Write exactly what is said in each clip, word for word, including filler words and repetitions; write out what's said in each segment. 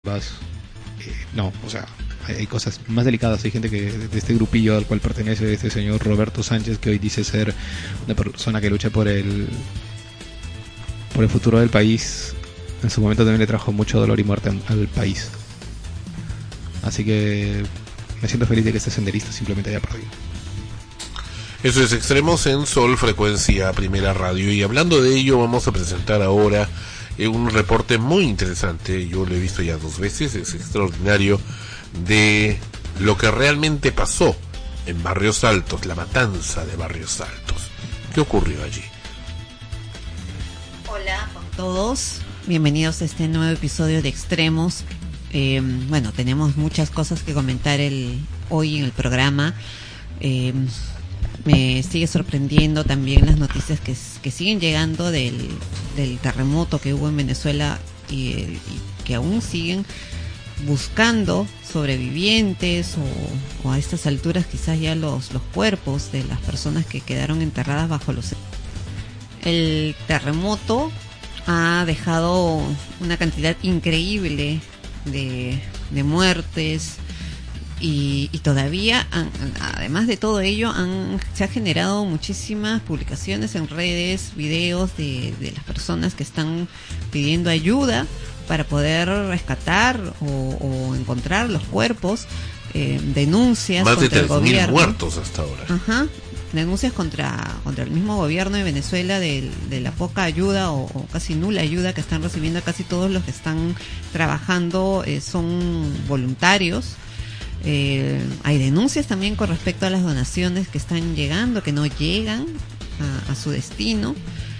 vas, eh, no, o sea, hay, hay cosas más delicadas. Hay gente que de este grupillo al cual pertenece este señor Roberto Sánchez, que hoy dice ser una persona que lucha por el por el futuro del país. En su momento también le trajo mucho dolor y muerte al país. Así que me siento feliz de que este senderista simplemente haya perdido. Eso es Extremos en Sol Frecuencia Primera Radio. Y hablando de ello, vamos a presentar ahora eh, un reporte muy interesante. Yo lo he visto ya dos veces, es extraordinario, de lo que realmente pasó en Barrios Altos, la matanza de Barrios Altos. ¿Qué ocurrió allí? Hola a todos, bienvenidos a este nuevo episodio de Extremos. Eh, bueno, tenemos muchas cosas que comentar el, hoy en el programa. Eh, me sigue sorprendiendo también las noticias que, que siguen llegando del, del terremoto que hubo en Venezuela y, y que aún siguen buscando sobrevivientes o, o a estas alturas quizás ya los, los cuerpos de las personas que quedaron enterradas bajo los... El terremoto ha dejado una cantidad increíble de, de muertes y, y todavía, han, además de todo ello, han, se ha generado muchísimas publicaciones en redes, videos de, de las personas que están pidiendo ayuda para poder rescatar o, o encontrar los cuerpos, eh, denuncias más contra de el gobierno. tres mil muertos hasta ahora. Ajá. Denuncias contra contra el mismo gobierno de Venezuela de, de la poca ayuda o, o casi nula ayuda que están recibiendo. Casi todos los que están trabajando eh, son voluntarios. Eh, hay denuncias también con respecto a las donaciones que están llegando, que no llegan a, a su destino.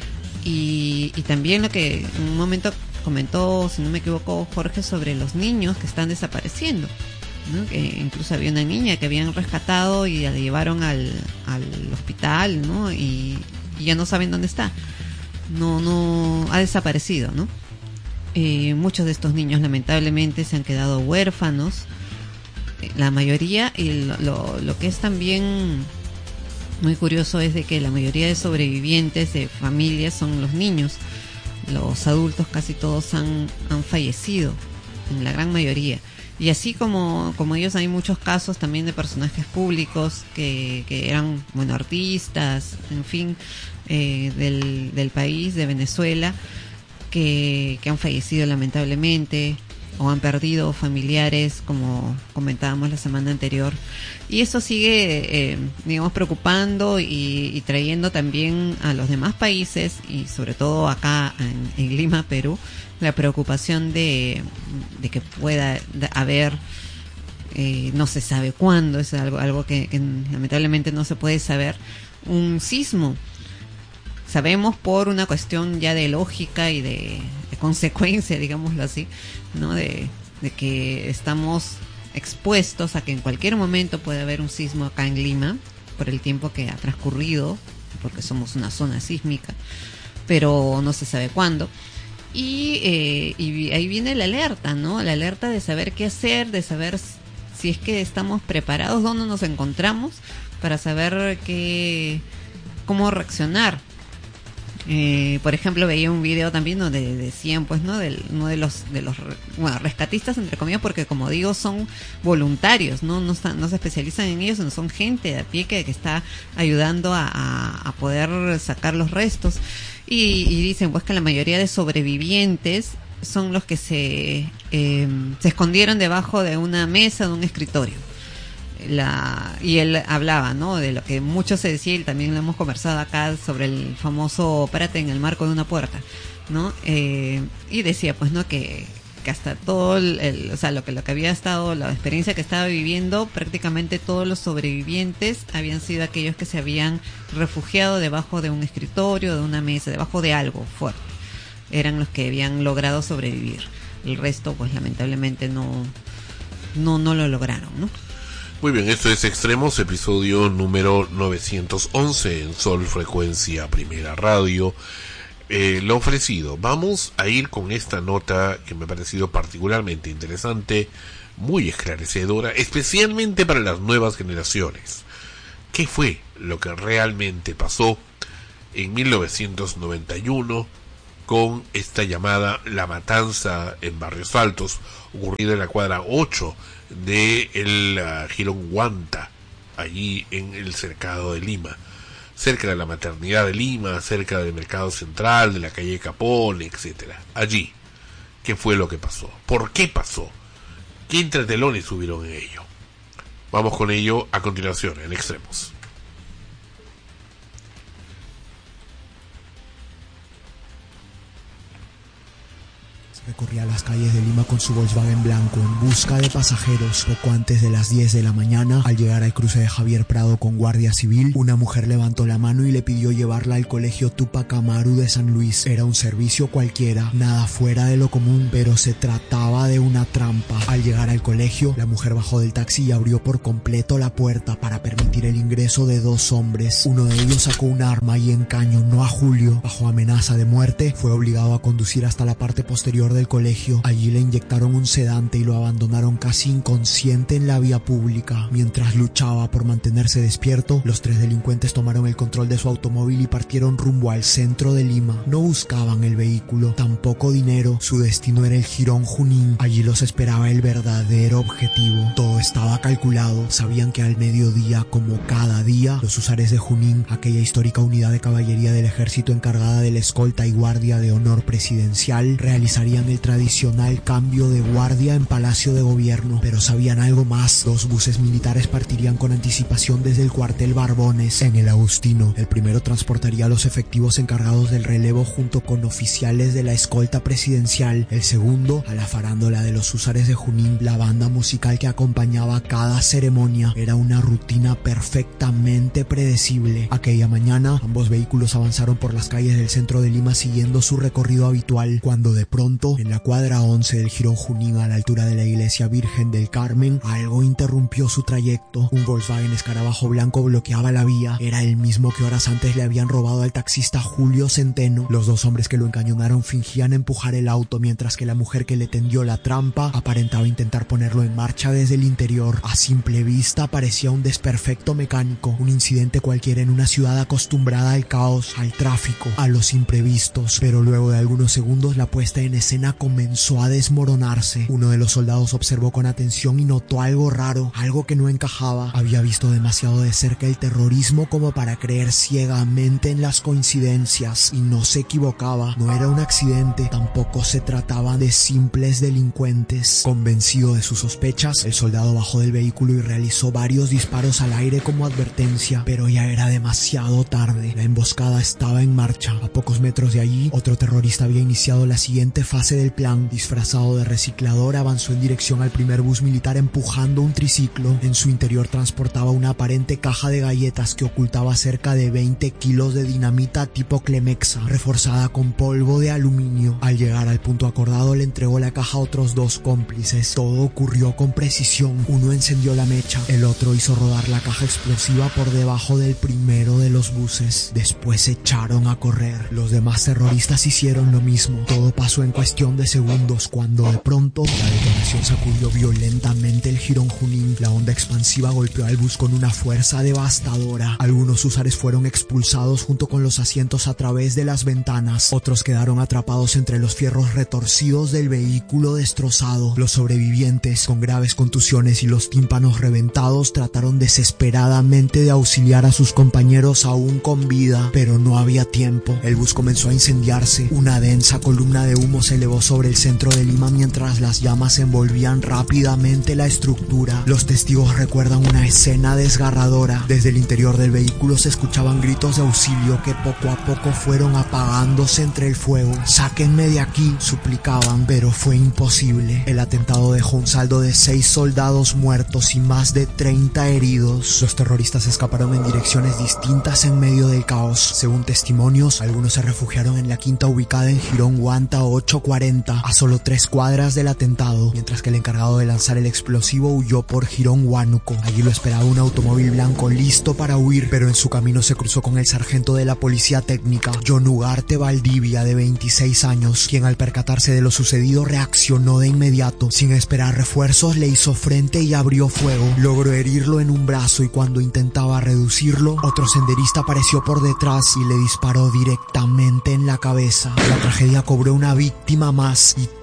Y, y también lo que en un momento comentó, si no me equivoco, Jorge, sobre los niños que están desapareciendo, ¿no? Que incluso había una niña que habían rescatado y la llevaron al, al hospital, ¿no? Y, y ya no saben dónde está. No, no, ha desaparecido, ¿no? Eh, muchos de estos niños lamentablemente se han quedado huérfanos. La mayoría, y lo, lo, lo que es también muy curioso es de que la mayoría de sobrevivientes de familias son los niños. Los adultos casi todos han, han fallecido, en la gran mayoría. Y así como, como ellos, hay muchos casos también de personajes públicos que, que eran, bueno, artistas, en fin, eh, del, del país, de Venezuela, que, que han fallecido lamentablemente o han perdido familiares, como comentábamos la semana anterior. Y eso sigue, eh, digamos, preocupando y, y trayendo también a los demás países, y sobre todo acá en, en Lima, Perú, la preocupación de, de que pueda haber, eh, no se sabe cuándo, es algo, algo que, que lamentablemente no se puede saber, un sismo. Sabemos por una cuestión ya de lógica y de, de consecuencia, digámoslo así, ¿no? De, de que estamos expuestos a que en cualquier momento puede haber un sismo acá en Lima, por el tiempo que ha transcurrido, porque somos una zona sísmica, pero no se sabe cuándo. Y, eh, y ahí viene la alerta, ¿no? La alerta de saber qué hacer, de saber si es que estamos preparados, dónde nos encontramos, para saber qué, cómo reaccionar. Eh, por ejemplo, veía un video también donde decían, pues, ¿no? Del, uno de los, de los, bueno, rescatistas, entre comillas, porque como digo, son voluntarios, ¿no? No, están, no se especializan en ellos, sino son gente de a pie que, que está ayudando a, a, a poder sacar los restos. Y, y dicen, pues, que la mayoría de sobrevivientes son los que se, eh, se escondieron debajo de una mesa, de un escritorio. La, y él hablaba, ¿no? De lo que mucho se decía, y también lo hemos conversado acá, sobre el famoso párate en el marco de una puerta, ¿no? Eh, y decía, pues, ¿no? Que, que hasta todo el, el, o sea, lo que, lo que había estado, la experiencia que estaba viviendo, prácticamente todos los sobrevivientes habían sido aquellos que se habían refugiado debajo de un escritorio, de una mesa, debajo de algo fuerte. Eran los que habían logrado sobrevivir. El resto, pues, lamentablemente no, no, no lo lograron, ¿no? Muy bien, esto es Extremos, episodio número novecientos once en Sol Frecuencia Primera Radio. Eh, lo ofrecido, vamos a ir con esta nota que me ha parecido particularmente interesante, muy esclarecedora, especialmente para las nuevas generaciones. ¿Qué fue lo que realmente pasó en mil novecientos noventa y uno con esta llamada La Matanza en Barrios Altos, ocurrido en la cuadra ocho de el uh, Jirón Huanta, allí en el cercado de Lima, cerca de la Maternidad de Lima, cerca del Mercado Central, de la calle Capón, etcétera. Allí, ¿qué fue lo que pasó? ¿Por qué pasó? ¿Qué entretelones hubieron en ello? Vamos con ello a continuación, en Extremos. Recorría las calles de Lima con su Volkswagen blanco en busca de pasajeros. Poco antes de las diez de la mañana, al llegar al cruce de Javier Prado con Guardia Civil, una mujer levantó la mano y le pidió llevarla al colegio Tupac Amaru de San Luis. Era un servicio cualquiera, nada fuera de lo común, pero se trataba de una trampa. Al llegar al colegio, la mujer bajó del taxi y abrió por completo la puerta para permitir el ingreso de dos hombres. Uno de ellos sacó un arma y encañonó a Julio. Bajo amenaza de muerte, fue obligado a conducir hasta la parte posterior del colegio. Allí le inyectaron un sedante y lo abandonaron casi inconsciente en la vía pública. Mientras luchaba por mantenerse despierto, los tres delincuentes tomaron el control de su automóvil y partieron rumbo al centro de Lima. No buscaban el vehículo, tampoco dinero. Su destino era el Jirón Junín. Allí los esperaba el verdadero objetivo. Todo estaba calculado. Sabían que al mediodía, como cada día, los húsares de Junín, aquella histórica unidad de caballería del ejército encargada de la escolta y guardia de honor presidencial, realizarían el tradicional cambio de guardia en Palacio de Gobierno. Pero sabían algo más. Dos buses militares partirían con anticipación desde el cuartel Barbones en el Agustino. El primero transportaría a los efectivos encargados del relevo junto con oficiales de la escolta presidencial. El segundo a la farándula de los húsares de Junín. La banda musical que acompañaba cada ceremonia era una rutina perfectamente predecible. Aquella mañana ambos vehículos avanzaron por las calles del centro de Lima siguiendo su recorrido habitual, cuando de pronto, en la cuadra once del Jirón Junín, a la altura de la iglesia Virgen del Carmen, algo interrumpió su trayecto. Un Volkswagen escarabajo blanco bloqueaba la vía. Era el mismo que horas antes le habían robado al taxista Julio Centeno. Los dos hombres que lo encañonaron fingían empujar el auto, mientras que la mujer que le tendió la trampa aparentaba intentar ponerlo en marcha desde el interior. A simple vista parecía un desperfecto mecánico, un incidente cualquiera en una ciudad acostumbrada al caos, al tráfico, a los imprevistos. Pero luego de algunos segundos la puesta en escena comenzó a desmoronarse. Uno de los soldados observó con atención y notó algo raro, algo que no encajaba. Había visto demasiado de cerca el terrorismo como para creer ciegamente en las coincidencias, y no se equivocaba. No era un accidente, tampoco se trataba de simples delincuentes. Convencido de sus sospechas, el soldado bajó del vehículo y realizó varios disparos al aire como advertencia, pero ya era demasiado tarde. La emboscada estaba en marcha. A pocos metros de allí, otro terrorista había iniciado la siguiente fase del plan. Disfrazado de reciclador, avanzó en dirección al primer bus militar empujando un triciclo. En su interior transportaba una aparente caja de galletas que ocultaba cerca de veinte kilos de dinamita tipo Clemexa, reforzada con polvo de aluminio. Al llegar al punto acordado, le entregó la caja a otros dos cómplices. Todo ocurrió con precisión. Uno encendió la mecha, el otro hizo rodar la caja explosiva por debajo del primero de los buses. Después se echaron a correr. Los demás terroristas hicieron lo mismo. Todo pasó en cuestión de segundos, cuando de pronto la detonación sacudió violentamente el Jirón Junín. La onda expansiva golpeó al bus con una fuerza devastadora. Algunos húsares fueron expulsados junto con los asientos a través de las ventanas. Otros quedaron atrapados entre los fierros retorcidos del vehículo destrozado. Los sobrevivientes, con graves contusiones y los tímpanos reventados, trataron desesperadamente de auxiliar a sus compañeros aún con vida, pero no había tiempo. El bus comenzó a incendiarse. Una densa columna de humo se elevó sobre el centro de Lima mientras las llamas envolvían rápidamente la estructura. Los testigos recuerdan una escena desgarradora. Desde el interior del vehículo se escuchaban gritos de auxilio que poco a poco fueron apagándose entre el fuego. «Sáquenme de aquí», suplicaban, pero fue imposible. El atentado dejó un saldo de seis soldados muertos y más de treinta heridos. Los terroristas escaparon en direcciones distintas en medio del caos. Según testimonios, algunos se refugiaron en la quinta ubicada en Jirón Huanta ocho cuarenta, a solo tres cuadras del atentado, mientras que el encargado de lanzar el explosivo huyó por Jirón Huánuco. Allí lo esperaba un automóvil blanco listo para huir, pero en su camino se cruzó con el sargento de la policía técnica, John Ugarte Valdivia, de veintiséis años, quien al percatarse de lo sucedido reaccionó de inmediato. Sin esperar refuerzos, le hizo frente y abrió fuego. Logró herirlo en un brazo y cuando intentaba reducirlo, otro senderista apareció por detrás y le disparó directamente en la cabeza. La tragedia cobró una víctima más y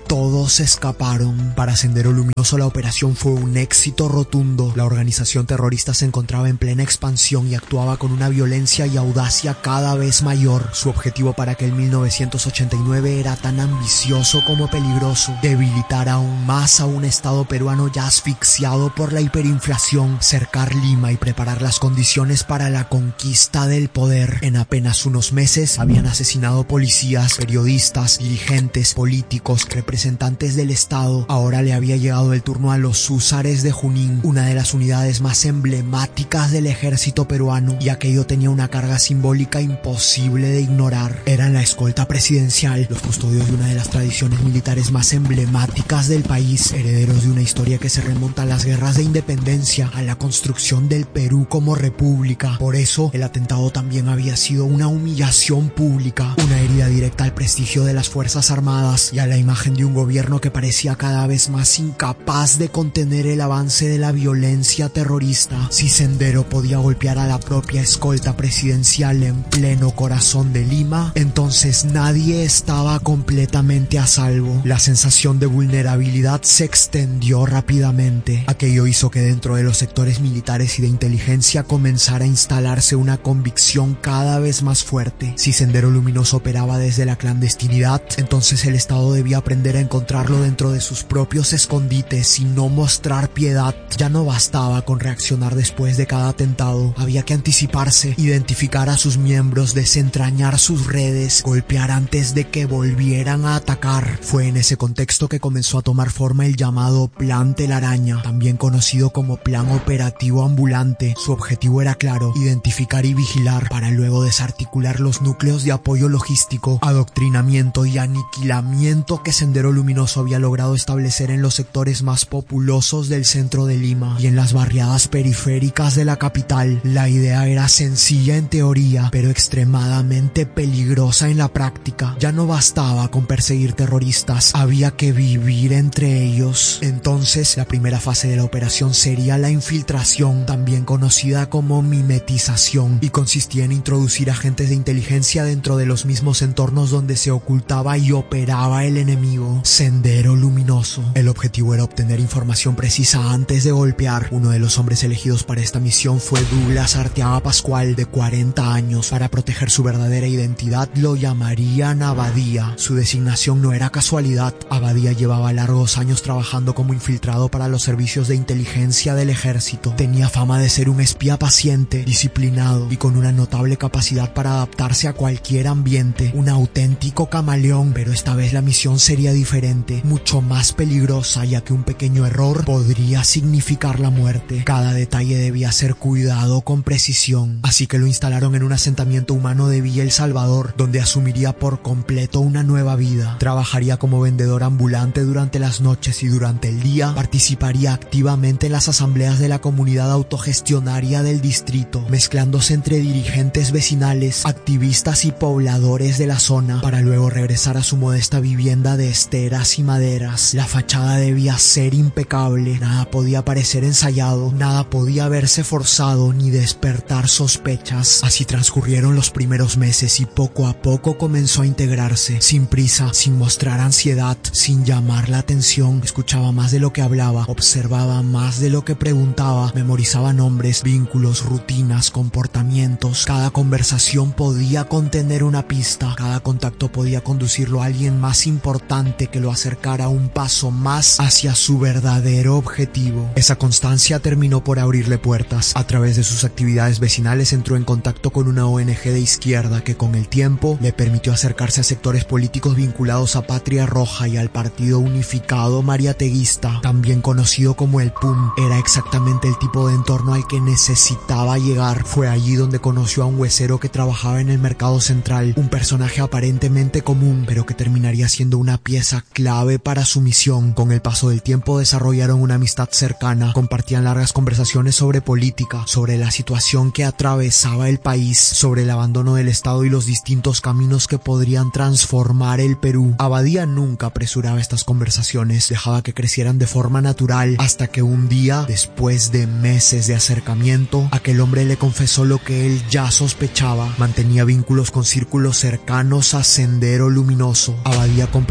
todos escaparon. Para Sendero Luminoso la operación fue un éxito rotundo. La organización terrorista se encontraba en plena expansión y actuaba con una violencia y audacia cada vez mayor. Su objetivo para aquel mil novecientos ochenta y nueve era tan ambicioso como peligroso: debilitar aún más a un Estado peruano ya asfixiado por la hiperinflación, cercar Lima y preparar las condiciones para la conquista del poder. En apenas unos meses habían asesinado policías, periodistas, dirigentes, políticos, representantes del Estado. Ahora le había llegado el turno a los húsares de Junín, una de las unidades más emblemáticas del ejército peruano, y aquello tenía una carga simbólica imposible de ignorar. Eran la escolta presidencial, los custodios de una de las tradiciones militares más emblemáticas del país, herederos de una historia que se remonta a las guerras de independencia, a la construcción del Perú como república. Por eso, el atentado también había sido una humillación pública, una herida directa al prestigio de las Fuerzas Armadas y a la imagen de un gobierno que parecía cada vez más incapaz de contener el avance de la violencia terrorista. Si Sendero podía golpear a la propia escolta presidencial en pleno corazón de Lima, entonces nadie estaba completamente a salvo. La sensación de vulnerabilidad se extendió rápidamente. Aquello hizo que dentro de los sectores militares y de inteligencia comenzara a instalarse una convicción cada vez más fuerte. Si Sendero Luminoso operaba desde la clandestinidad, entonces el Estado debía aprender a encontrarlo dentro de sus propios escondites y no mostrar piedad. Ya no bastaba con reaccionar después de cada atentado, había que anticiparse, identificar a sus miembros, desentrañar sus redes, golpear antes de que volvieran a atacar. Fue en ese contexto que comenzó a tomar forma el llamado Plan Telaraña, también conocido como Plan Operativo Ambulante. Su objetivo era claro: identificar y vigilar, para luego desarticular los núcleos de apoyo logístico, adoctrinamiento y aniquilamiento que Sendero Luminoso había logrado establecer en los sectores más populosos del centro de Lima y en las barriadas periféricas de la capital. La idea era sencilla en teoría, pero extremadamente peligrosa en la práctica. Ya no bastaba con perseguir terroristas, había que vivir entre ellos. Entonces, la primera fase de la operación sería la infiltración, también conocida como mimetización, y consistía en introducir agentes de inteligencia dentro de los mismos entornos donde se ocultaba y operaba el enemigo. Sendero Luminoso. El objetivo era obtener información precisa antes de golpear. Uno de los hombres elegidos para esta misión fue Douglas Arteaga Pascual, de cuarenta años. Para proteger su verdadera identidad lo llamarían Abadía. Su designación no era casualidad. Abadía llevaba largos años trabajando como infiltrado para los servicios de inteligencia del ejército. Tenía fama de ser un espía paciente, disciplinado y con una notable capacidad para adaptarse a cualquier ambiente. Un auténtico camaleón, pero esta vez la misión sería diferente, mucho más peligrosa, ya que un pequeño error podría significar la muerte. Cada detalle debía ser cuidado con precisión, así que lo instalaron en un asentamiento humano de Villa El Salvador, donde asumiría por completo una nueva vida. Trabajaría como vendedor ambulante durante las noches y durante el día participaría activamente en las asambleas de la comunidad autogestionaria del distrito, mezclándose entre dirigentes vecinales, activistas y pobladores de la zona, para luego regresar a su modesta vivienda de esteras y maderas. La fachada debía ser impecable, nada podía parecer ensayado, nada podía verse forzado ni despertar sospechas. Así transcurrieron los primeros meses y poco a poco comenzó a integrarse, sin prisa, sin mostrar ansiedad, sin llamar la atención. Escuchaba más de lo que hablaba, observaba más de lo que preguntaba, memorizaba nombres, vínculos, rutinas, comportamientos. Cada conversación podía contener una pista, cada contacto podía conducirlo a alguien más importante que lo acercara un paso más hacia su verdadero objetivo. Esa constancia terminó por abrirle puertas. A través de sus actividades vecinales entró en contacto con una O N G de izquierda que con el tiempo le permitió acercarse a sectores políticos vinculados a Patria Roja y al Partido Unificado Mariateguista, también conocido como el P U M. Era exactamente el tipo de entorno al que necesitaba llegar. Fue allí donde conoció a un huesero que trabajaba en el mercado central, un personaje aparentemente común, pero que terminaría siendo una pieza clave para su misión. Con el paso del tiempo desarrollaron una amistad cercana, compartían largas conversaciones sobre política, sobre la situación que atravesaba el país, sobre el abandono del Estado y los distintos caminos que podrían transformar el Perú. Abadía nunca apresuraba estas conversaciones, dejaba que crecieran de forma natural, hasta que un día, después de meses de acercamiento, aquel hombre le confesó lo que él ya sospechaba: mantenía vínculos con círculos cercanos a Sendero Luminoso. Abadía comprendió de inmediato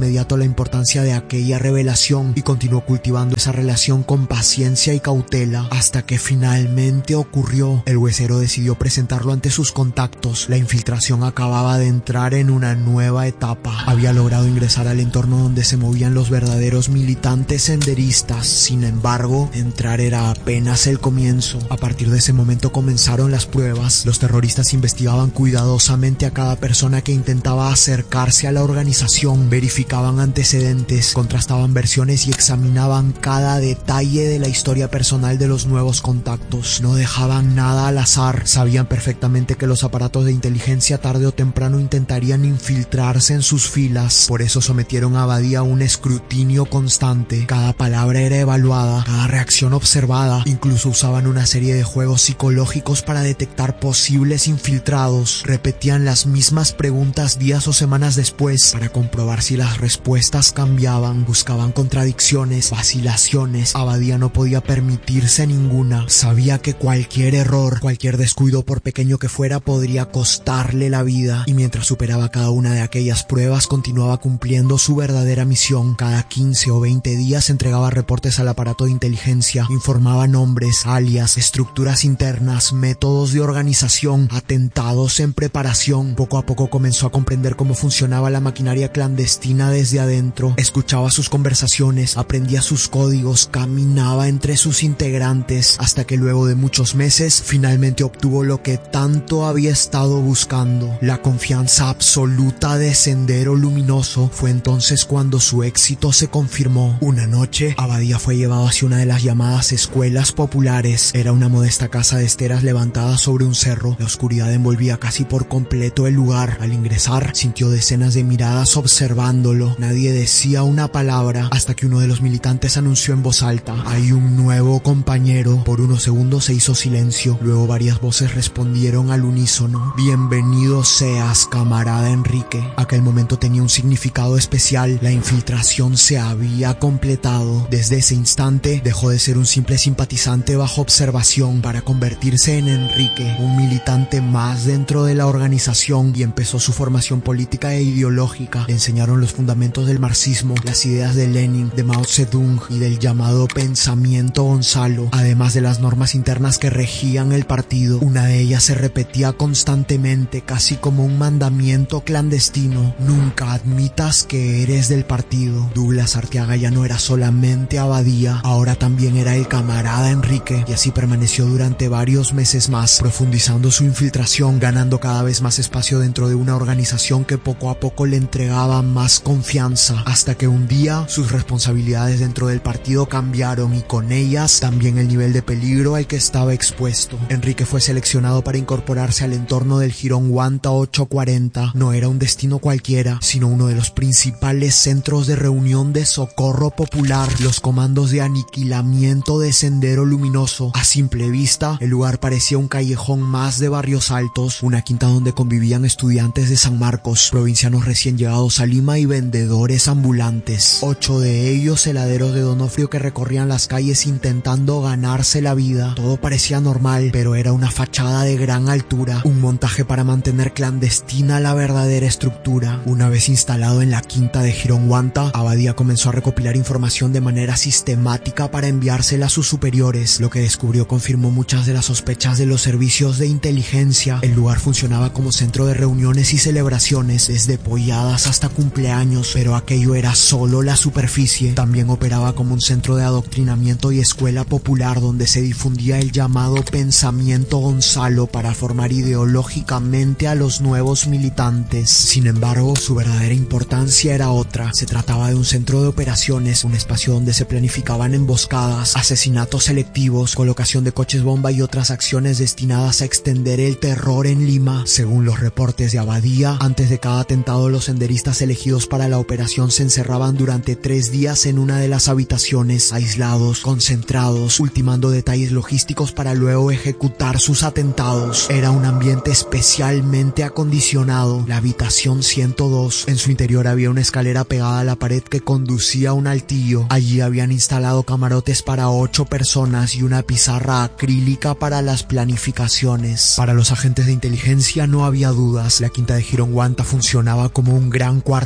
inmediato la importancia de aquella revelación y continuó cultivando esa relación con paciencia y cautela hasta que finalmente ocurrió. El huesero decidió presentarlo ante sus contactos. La infiltración acababa de entrar en una nueva etapa. Había logrado ingresar al entorno donde se movían los verdaderos militantes senderistas. Sin embargo, entrar era apenas el comienzo. A partir de ese momento comenzaron las pruebas. Los terroristas investigaban cuidadosamente a cada persona que intentaba acercarse a la organización, verificaban antecedentes, contrastaban versiones y examinaban cada detalle de la historia personal de los nuevos contactos. No dejaban nada al azar. Sabían perfectamente que los aparatos de inteligencia tarde o temprano intentarían infiltrarse en sus filas. Por eso sometieron a Abadía a un escrutinio constante. Cada palabra era evaluada, cada reacción observada. Incluso usaban una serie de juegos psicológicos para detectar posibles infiltrados. Repetían las mismas preguntas días o semanas después para comprobar si las respuestas cambiaban. Buscaban contradicciones, vacilaciones. Abadía no podía permitirse ninguna. Sabía que cualquier error, cualquier descuido, por pequeño que fuera, podría costarle la vida. Y mientras superaba cada una de aquellas pruebas, continuaba cumpliendo su verdadera misión. Cada quince o veinte días entregaba reportes al aparato de inteligencia. Informaba nombres, alias, estructuras internas, métodos de organización, atentados en preparación. Poco a poco comenzó a comprender cómo funcionaba la maquinaria clandestina desde adentro. Escuchaba sus conversaciones, aprendía sus códigos, caminaba entre sus integrantes, hasta que luego de muchos meses finalmente obtuvo lo que tanto había estado buscando: la confianza absoluta de Sendero Luminoso. Fue entonces cuando su éxito se confirmó. Una noche, Abadía fue llevado hacia una de las llamadas escuelas populares. Era una modesta casa de esteras levantada sobre un cerro. La oscuridad envolvía casi por completo el lugar. Al ingresar, sintió decenas de miradas observándolo. Nadie decía una palabra hasta que uno de los militantes anunció en voz alta: "Hay un nuevo compañero". Por unos segundos se hizo silencio. Luego varias voces respondieron al unísono: "Bienvenido seas, camarada Enrique". Aquel momento tenía un significado especial. La infiltración se había completado. Desde ese instante dejó de ser un simple simpatizante bajo observación para convertirse en Enrique, un militante más dentro de la organización, y empezó su formación política e ideológica. Le enseñaron los fundamentos del marxismo, las ideas de Lenin, de Mao Zedong y del llamado pensamiento Gonzalo, además de las normas internas que regían el partido. Una de ellas se repetía constantemente, casi como un mandamiento clandestino: nunca admitas que eres del partido. Douglas Arteaga ya no era solamente Abadía, ahora también era el camarada Enrique, y así permaneció durante varios meses más, profundizando su infiltración, ganando cada vez más espacio dentro de una organización que poco a poco le entregaba más confianza, hasta que un día sus responsabilidades dentro del partido cambiaron, y con ellas también el nivel de peligro al que estaba expuesto. Enrique fue seleccionado para incorporarse al entorno del Jirón Huanta ochocientos cuarenta. No era un destino cualquiera, sino uno de los principales centros de reunión de socorro popular, los comandos de aniquilamiento de Sendero Luminoso. A simple vista, el lugar parecía un callejón más de Barrios Altos, una quinta donde convivían estudiantes de San Marcos, provincianos recién llegados a Lima y vendedores ambulantes. Ocho de ellos heladeros de Donofrio que recorrían las calles intentando ganarse la vida. Todo parecía normal, pero era una fachada de gran altura, un montaje para mantener clandestina la verdadera estructura. Una vez instalado en la quinta de Jirón Huanta, Abadía comenzó a recopilar información de manera sistemática para enviársela a sus superiores. Lo que descubrió confirmó muchas de las sospechas de los servicios de inteligencia. El lugar funcionaba como centro de reuniones y celebraciones, desde polladas hasta cumpleaños, pero aquello era solo la superficie. También operaba como un centro de adoctrinamiento y escuela popular donde se difundía el llamado pensamiento Gonzalo para formar ideológicamente a los nuevos militantes. Sin embargo, su verdadera importancia era otra. Se trataba de un centro de operaciones, un espacio donde se planificaban emboscadas, asesinatos selectivos, colocación de coches bomba y otras acciones destinadas a extender el terror en Lima. Según los reportes de Abadía, antes de cada atentado, los senderistas elegidos para la operación se encerraban durante tres días en una de las habitaciones, aislados, concentrados, ultimando detalles logísticos para luego ejecutar sus atentados. Era un ambiente especialmente acondicionado. La habitación ciento dos, en su interior había una escalera pegada a la pared que conducía a un altillo. Allí habían instalado camarotes para ocho personas y una pizarra acrílica para las planificaciones. Para los agentes de inteligencia no había dudas. La quinta de Jirón Huanta funcionaba como un gran cuartel.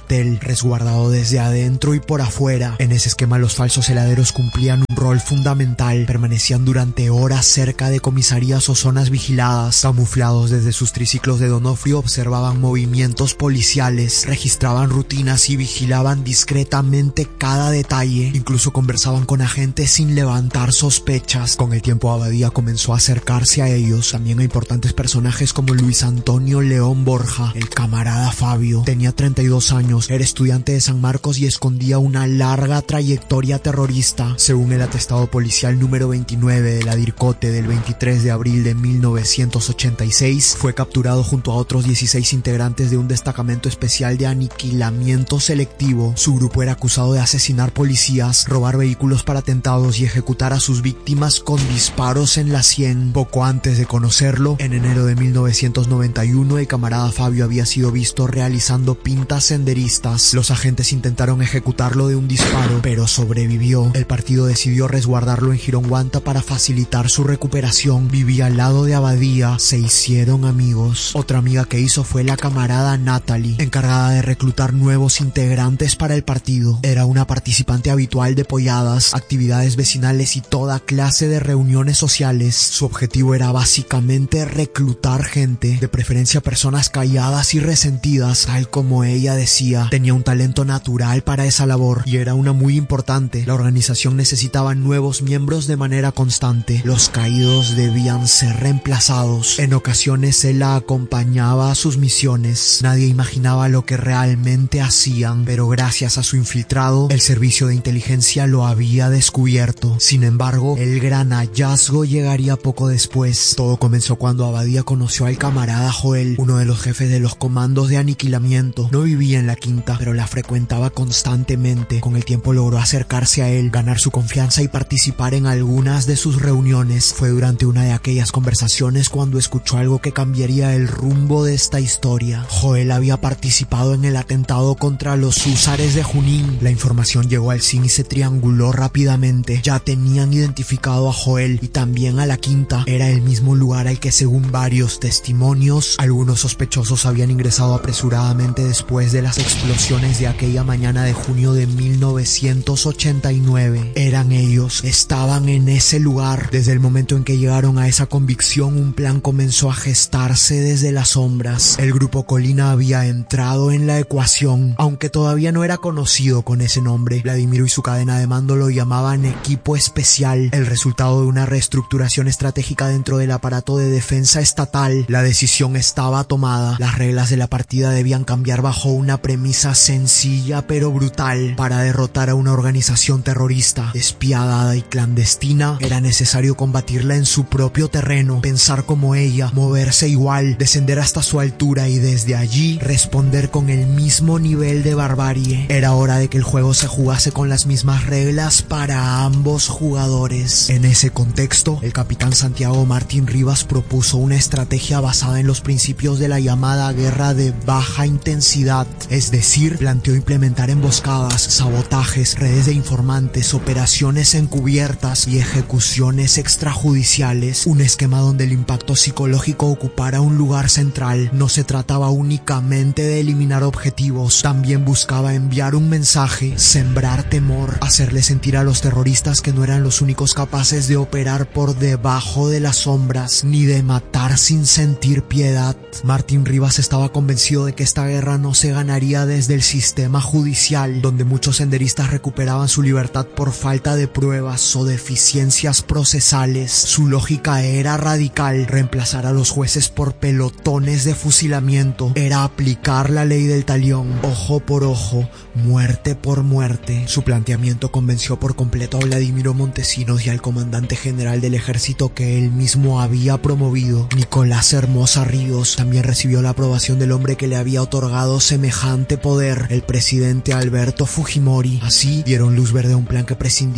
resguardado desde adentro y por afuera. En ese esquema los falsos heladeros cumplían un rol fundamental, permanecían durante horas cerca de comisarías o zonas vigiladas, camuflados desde sus triciclos de Donofrio, observaban movimientos policiales, registraban rutinas y vigilaban discretamente cada detalle, incluso conversaban con agentes sin levantar sospechas. Con el tiempo Abadía comenzó a acercarse a ellos, también a importantes personajes como Luis Antonio León Borja, el camarada Fabio. Tenía treinta y dos años, era estudiante de San Marcos y escondía una larga trayectoria terrorista. Según el atestado policial número veintinueve de la DIRCOTE del veintitrés de abril de mil novecientos ochenta y seis, fue capturado junto a otros dieciséis integrantes de un destacamento especial de aniquilamiento selectivo. Su grupo era acusado de asesinar policías, robar vehículos para atentados y ejecutar a sus víctimas con disparos en la sien. Poco antes de conocerlo, en enero de mil novecientos noventa y uno, el camarada Fabio había sido visto realizando pintas senderistas. Los agentes intentaron ejecutarlo de un disparo, pero sobrevivió. El partido decidió resguardarlo en Gironguanta para facilitar su recuperación. Vivía al lado de Abadía, se hicieron amigos. Otra amiga que hizo fue la camarada Natalie, encargada de reclutar nuevos integrantes para el partido. Era una participante habitual de polladas, actividades vecinales y toda clase de reuniones sociales. Su objetivo era básicamente reclutar gente, de preferencia personas calladas y resentidas, tal como ella decía. Tenía un talento natural para esa labor y era una muy importante. La organización necesitaba nuevos miembros de manera constante. Los caídos debían ser reemplazados. En ocasiones él la acompañaba a sus misiones. Nadie imaginaba lo que realmente hacían, pero gracias a su infiltrado, el servicio de inteligencia lo había descubierto. Sin embargo, el gran hallazgo llegaría poco después. Todo comenzó cuando Abadía conoció al camarada Joel, uno de los jefes de los comandos de aniquilamiento. No vivía en la quinta, pero la frecuentaba constantemente. Con el tiempo logró acercarse a él, ganar su confianza y participar en algunas de sus reuniones. Fue durante una de aquellas conversaciones cuando escuchó algo que cambiaría el rumbo de esta historia. Joel había participado en el atentado contra los húsares de Junín. La información llegó al C I N y se trianguló rápidamente. Ya tenían identificado a Joel y también a la quinta. Era el mismo lugar al que, según varios testimonios, algunos sospechosos habían ingresado apresuradamente después de las explosiones de aquella mañana de junio de mil novecientos ochenta y nueve. Eran ellos, estaban en ese lugar. Desde el momento en que llegaron a esa convicción, un plan comenzó a gestarse desde las sombras. El grupo Colina había entrado en la ecuación, aunque todavía no era conocido con ese nombre. Vladimiro y su cadena de mando lo llamaban Equipo Especial, el resultado de una reestructuración estratégica dentro del aparato de defensa estatal. La decisión estaba tomada. Las reglas de la partida debían cambiar bajo una premisa sencilla pero brutal. Para derrotar a una organización terrorista despiadada y clandestina, era necesario combatirla en su propio terreno, pensar como ella, moverse igual, descender hasta su altura y desde allí responder con el mismo nivel de barbarie. Era hora de que el juego se jugase con las mismas reglas para ambos jugadores. En ese contexto, el capitán Santiago Martín Rivas propuso una estrategia basada en los principios de la llamada guerra de baja intensidad, es decir, planteó implementar emboscadas, sabotajes, redes de informantes, operaciones encubiertas y ejecuciones extrajudiciales, un esquema donde el impacto psicológico ocupara un lugar central. No se trataba únicamente de eliminar objetivos, también buscaba enviar un mensaje, sembrar temor, hacerle sentir a los terroristas que no eran los únicos capaces de operar por debajo de las sombras, ni de matar sin sentir piedad. Martín Rivas estaba convencido de que esta guerra no se ganaría desde el sistema judicial, donde muchos senderistas recuperaban su libertad por falta de pruebas o deficiencias procesales. Su lógica era radical: reemplazar a los jueces por pelotones de fusilamiento. Era aplicar la ley del talión, ojo por ojo, muerte por muerte. Su planteamiento convenció por completo a Vladimiro Montesinos y al comandante general del ejército que él mismo había promovido, Nicolás Hermosa Ríos. También recibió la aprobación del hombre que le había otorgado semejante poder, el presidente Alberto Fujimori. Así dieron luz verde a un plan que prescindía de garantías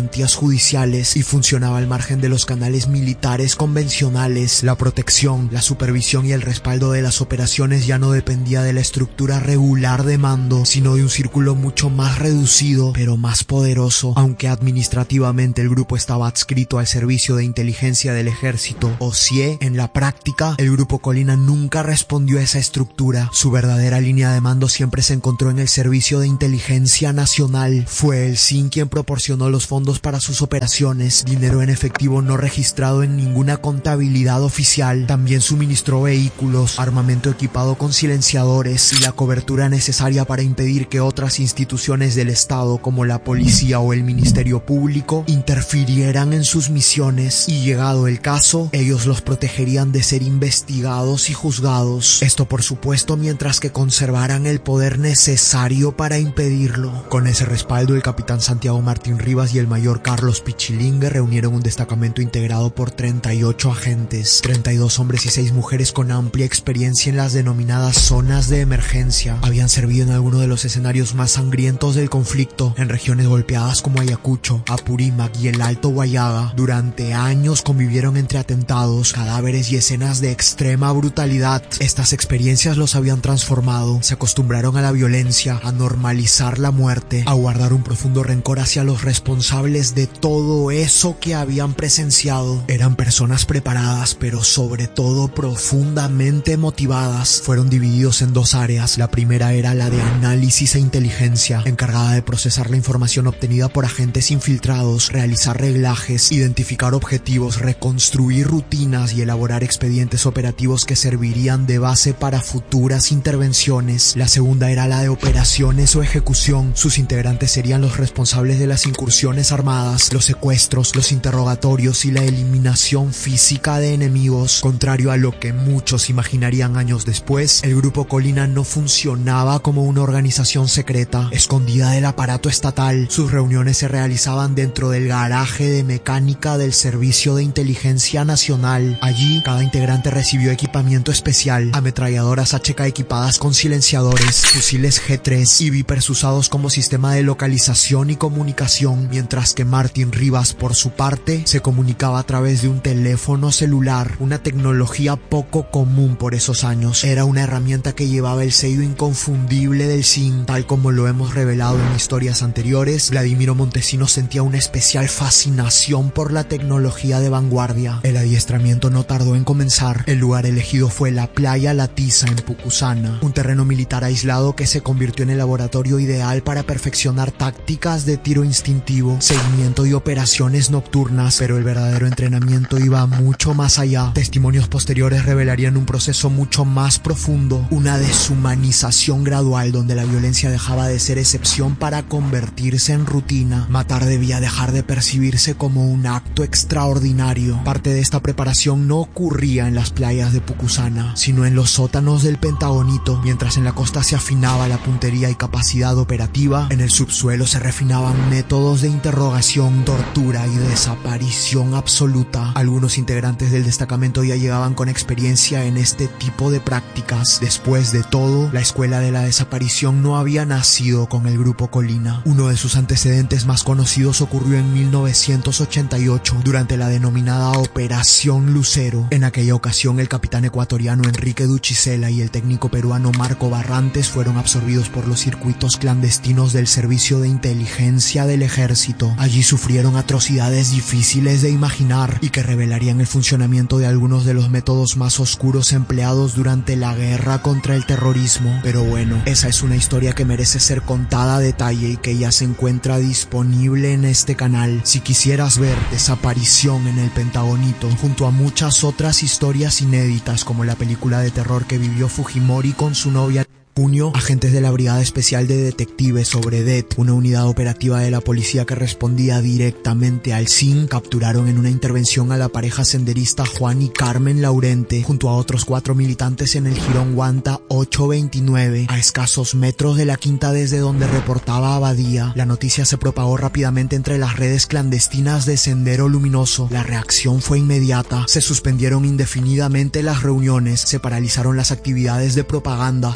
garantías judiciales y funcionaba al margen de los canales militares convencionales. La protección, la supervisión y el respaldo de las operaciones ya no dependía de la estructura regular de mando, sino de un círculo mucho más reducido, pero más poderoso. Aunque administrativamente el grupo estaba adscrito al Servicio de Inteligencia del Ejército, o S I E, en la práctica, el Grupo Colina nunca respondió a esa estructura. Su verdadera línea de mando siempre se encontró en el Servicio de Inteligencia Nacional. Fue el S I N quien proporcionó los fondos para sus operaciones, dinero en efectivo no registrado en ninguna contabilidad oficial. También suministró vehículos, armamento equipado con silenciadores y la cobertura necesaria para impedir que otras instituciones del Estado, como la policía o el Ministerio Público, interfirieran en sus misiones, y llegado el caso, ellos los protegerían de ser investigados y juzgados. Esto, por supuesto, mientras que conservaran el poder necesario para impedirlo. Con ese respaldo, el capitán Santiago Martín Rivas y el mayor Carlos Pichilingue reunieron un destacamento integrado por treinta y ocho agentes, treinta y dos hombres y seis mujeres con amplia experiencia en las denominadas zonas de emergencia. Habían servido en algunos de los escenarios más sangrientos del conflicto, en regiones golpeadas como Ayacucho, Apurímac y el Alto Guayaga. Durante años convivieron entre atentados, cadáveres y escenas de extrema brutalidad. Estas experiencias los habían transformado. Se acostumbraron a la violencia, a normalizar la muerte, a guardar un profundo rencor hacia los responsables de todo eso que habían presenciado. Eran personas preparadas, pero sobre todo profundamente motivadas. Fueron divididos en dos áreas. La primera era la de análisis e inteligencia, encargada de procesar la información obtenida por agentes infiltrados, realizar reglajes, identificar objetivos, reconstruir rutinas y elaborar expedientes operativos que servirían de base para futuras intervenciones. La segunda era la de operaciones o ejecución. Sus integrantes serían los responsables de las incursiones armadas, los secuestros, los interrogatorios y la eliminación física de enemigos. Contrario a lo que muchos imaginarían años después, el Grupo Colina no funcionaba como una organización secreta, escondida del aparato estatal. Sus reuniones se realizaban dentro del garaje de mecánica del Servicio de Inteligencia Nacional. Allí, cada integrante recibió equipamiento especial, ametralladoras H K equipadas con silenciadores, fusiles G tres y Vipers usados como sistema de localización y comunicación, mientras que Martín Rivas, por su parte, se comunicaba a través de un teléfono celular, una tecnología poco común por esos años. Era una herramienta que llevaba el sello inconfundible del S I N. Tal como lo hemos revelado en historias anteriores, Vladimiro Montesinos sentía una especial fascinación por la tecnología de vanguardia. El adiestramiento no tardó en comenzar. El lugar elegido fue la playa La Tiza en Pucusana, un terreno militar aislado que se convirtió en el laboratorio ideal para perfeccionar tácticas de tiro instintivo, seguimiento y operaciones nocturnas. Pero el verdadero entrenamiento iba mucho más allá. Testimonios posteriores revelarían un proceso mucho más profundo, una deshumanización gradual donde la violencia dejaba de ser excepción para convertirse en rutina. Matar debía dejar de percibirse como un acto extraordinario. Parte de esta preparación no ocurría en las playas de Pucusana, sino en los sótanos del Pentagonito. Mientras en la costa se afinaba la puntería y capacidad operativa, en el subsuelo se refinaban métodos de interrogación, tortura y desaparición absoluta. Algunos integrantes del destacamento ya llegaban con experiencia en este tipo de prácticas. Después de todo, la escuela de la desaparición no había nacido con el Grupo Colina. Uno de sus antecedentes más conocidos ocurrió en mil novecientos ochenta y ocho, durante la denominada Operación Lucero. En aquella ocasión, el capitán ecuatoriano Enrique Duchicela y el técnico peruano Marco Barrantes fueron absorbidos por los circuitos clandestinos del Servicio de Inteligencia del Ejército. Allí sufrieron atrocidades difíciles de imaginar y que revelarían el funcionamiento de algunos de los métodos más oscuros empleados durante la guerra contra el terrorismo. Pero bueno, esa es una historia que merece ser contada a detalle y que ya se encuentra disponible en este canal. Si quisieras ver Desaparición en el Pentagonito, junto a muchas otras historias inéditas como la película de terror que vivió Fujimori con su novia junio, agentes de la Brigada Especial de Detectives sobre D E T, una unidad operativa de la policía que respondía directamente al S I N, capturaron en una intervención a la pareja senderista Juan y Carmen Laurente, junto a otros cuatro militantes en el jirón Guanta ochocientos veintinueve, a escasos metros de la quinta desde donde reportaba Abadía. La noticia se propagó rápidamente entre las redes clandestinas de Sendero Luminoso. La reacción fue inmediata. Se suspendieron indefinidamente las reuniones, se paralizaron las actividades de propaganda, se interrumpió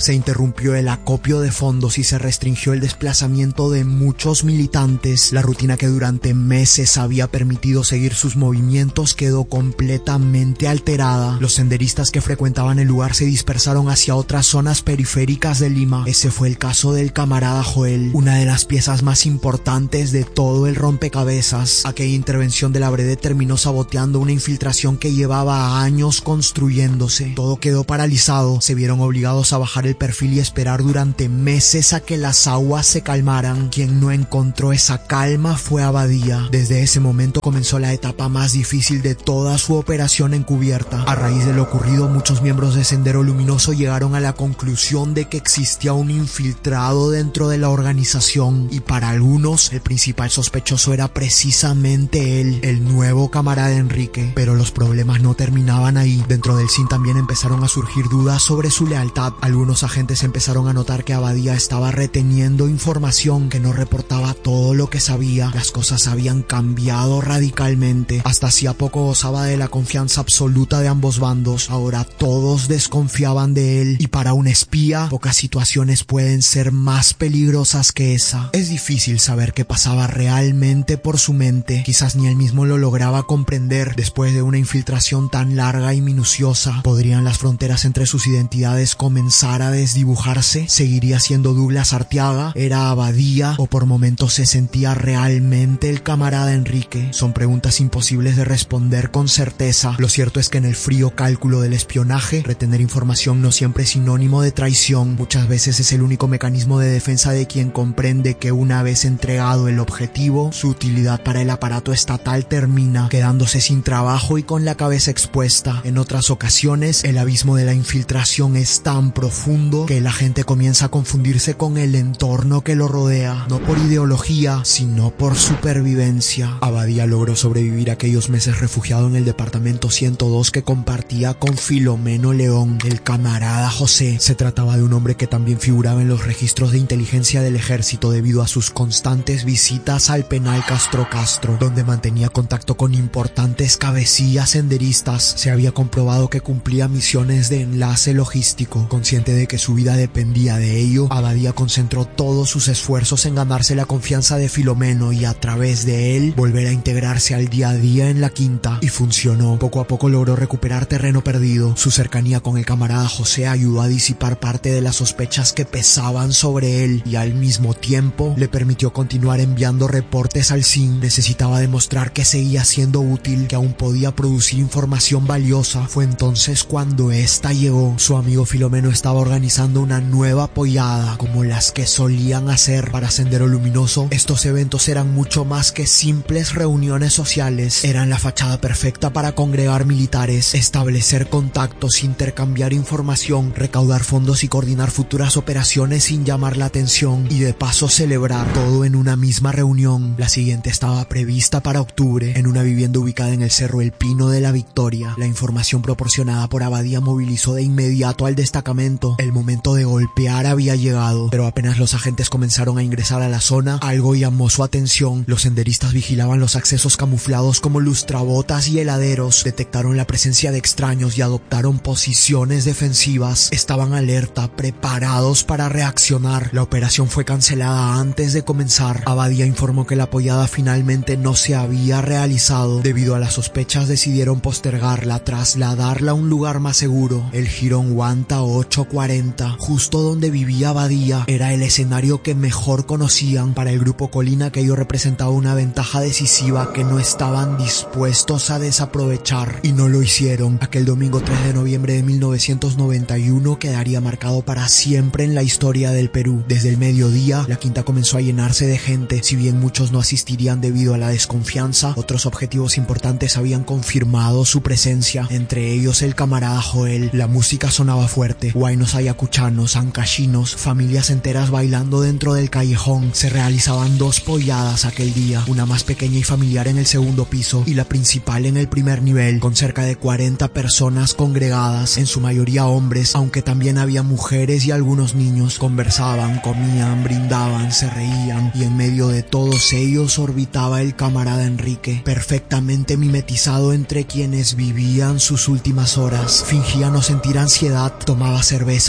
interrumpió el acopio de fondos y se restringió el desplazamiento de muchos militantes, la rutina que durante meses había permitido seguir sus movimientos quedó completamente alterada. Los senderistas que frecuentaban el lugar se dispersaron hacia otras zonas periféricas de Lima. Ese fue el caso del camarada Joel, una de las piezas más importantes de todo el rompecabezas. Aquella intervención de la Brede terminó saboteando una infiltración que llevaba años construyéndose. Todo quedó paralizado, se vieron obligados a bajar el perfil y esperar durante meses a que las aguas se calmaran. Quien no encontró esa calma fue Abadía. Desde ese momento comenzó la etapa más difícil de toda su operación encubierta. A raíz de lo ocurrido, muchos miembros de Sendero Luminoso llegaron a la conclusión de que existía un infiltrado dentro de la organización, y para algunos el principal sospechoso era precisamente él, el nuevo camarada Enrique. Pero los problemas no terminaban ahí. Dentro del S I N también empezaron a surgir dudas sobre su lealtad. Algunos agentes empezaron a notar que Abadía estaba reteniendo información, que no reportaba todo lo que sabía. Las cosas habían cambiado radicalmente. Hasta hacía poco gozaba de la confianza absoluta de ambos bandos. Ahora todos desconfiaban de él, y para un espía pocas situaciones pueden ser más peligrosas que esa. Es difícil saber qué pasaba realmente por su mente. Quizás ni él mismo lo lograba comprender. Después de una infiltración tan larga y minuciosa, ¿podrían las fronteras entre sus identidades comenzar a desdibujarse? ¿Seguiría siendo Douglas Arteaga? ¿Era Abadía? ¿O por momentos se sentía realmente el camarada Enrique? Son preguntas imposibles de responder con certeza. Lo cierto es que en el frío cálculo del espionaje, retener información no siempre es sinónimo de traición. Muchas veces es el único mecanismo de defensa de quien comprende que una vez entregado el objetivo, su utilidad para el aparato estatal termina, quedándose sin trabajo y con la cabeza expuesta. En otras ocasiones, el abismo de la infiltración es tan profundo que la gente comienza a confundirse con el entorno que lo rodea, no por ideología, sino por supervivencia. Abadía logró sobrevivir aquellos meses refugiado en el departamento ciento dos que compartía con Filomeno León, el camarada José. Se trataba de un hombre que también figuraba en los registros de inteligencia del ejército debido a sus constantes visitas al penal Castro Castro, donde mantenía contacto con importantes cabecillas senderistas. Se había comprobado que cumplía misiones de enlace logístico. Consciente de que su vida dependía de ello, Abadía concentró todos sus esfuerzos en ganarse la confianza de Filomeno y a través de él volver a integrarse al día a día en la quinta. Y funcionó. Poco a poco logró recuperar terreno perdido. Su cercanía con el camarada José ayudó a disipar parte de las sospechas que pesaban sobre él, y al mismo tiempo le permitió continuar enviando reportes al S I N. Necesitaba demostrar que seguía siendo útil, que aún podía producir información valiosa. Fue entonces cuando esta llegó. Su amigo Filomeno estaba organizando una nueva apoyada, como las que solían hacer para Sendero Luminoso. Estos eventos eran mucho más que simples reuniones sociales. Eran la fachada perfecta para congregar militares, establecer contactos, intercambiar información, recaudar fondos y coordinar futuras operaciones sin llamar la atención, y de paso celebrar todo en una misma reunión. La siguiente estaba prevista para octubre, en una vivienda ubicada en el Cerro El Pino de la Victoria. La información proporcionada por Abadía movilizó de inmediato al destacamento. El momento de golpear había llegado, pero apenas los agentes comenzaron a ingresar a la zona, algo llamó su atención. Los senderistas vigilaban los accesos camuflados como lustrabotas y heladeros, detectaron la presencia de extraños y adoptaron posiciones defensivas. Estaban alerta, preparados para reaccionar. La operación fue cancelada antes de comenzar. Abadía informó que la apoyada finalmente no se había realizado. Debido a las sospechas, decidieron postergarla, trasladarla a un lugar más seguro. El Jirón Guanta ocho cuarenta, justo donde vivía Abadía, era el escenario que mejor conocían. Para el grupo Colina, aquello representaba una ventaja decisiva que no estaban dispuestos a desaprovechar, y no lo hicieron. Aquel domingo tres de noviembre de mil novecientos noventa y uno quedaría marcado para siempre en la historia del Perú. Desde el mediodía, la quinta comenzó a llenarse de gente. Si bien muchos no asistirían debido a la desconfianza, otros objetivos importantes habían confirmado su presencia, entre ellos el camarada Joel. La música sonaba fuerte, huaynos ayacuchanos, ancachinos, familias enteras bailando dentro del callejón. Se realizaban dos polladas aquel día, una más pequeña y familiar en el segundo piso y la principal en el primer nivel, con cerca de cuarenta personas congregadas, en su mayoría hombres, aunque también había mujeres y algunos niños. Conversaban, comían, brindaban, se reían, y en medio de todos ellos orbitaba el camarada Enrique, perfectamente mimetizado entre quienes vivían sus últimas horas. Fingía no sentir ansiedad, tomaba cerveza para camuflar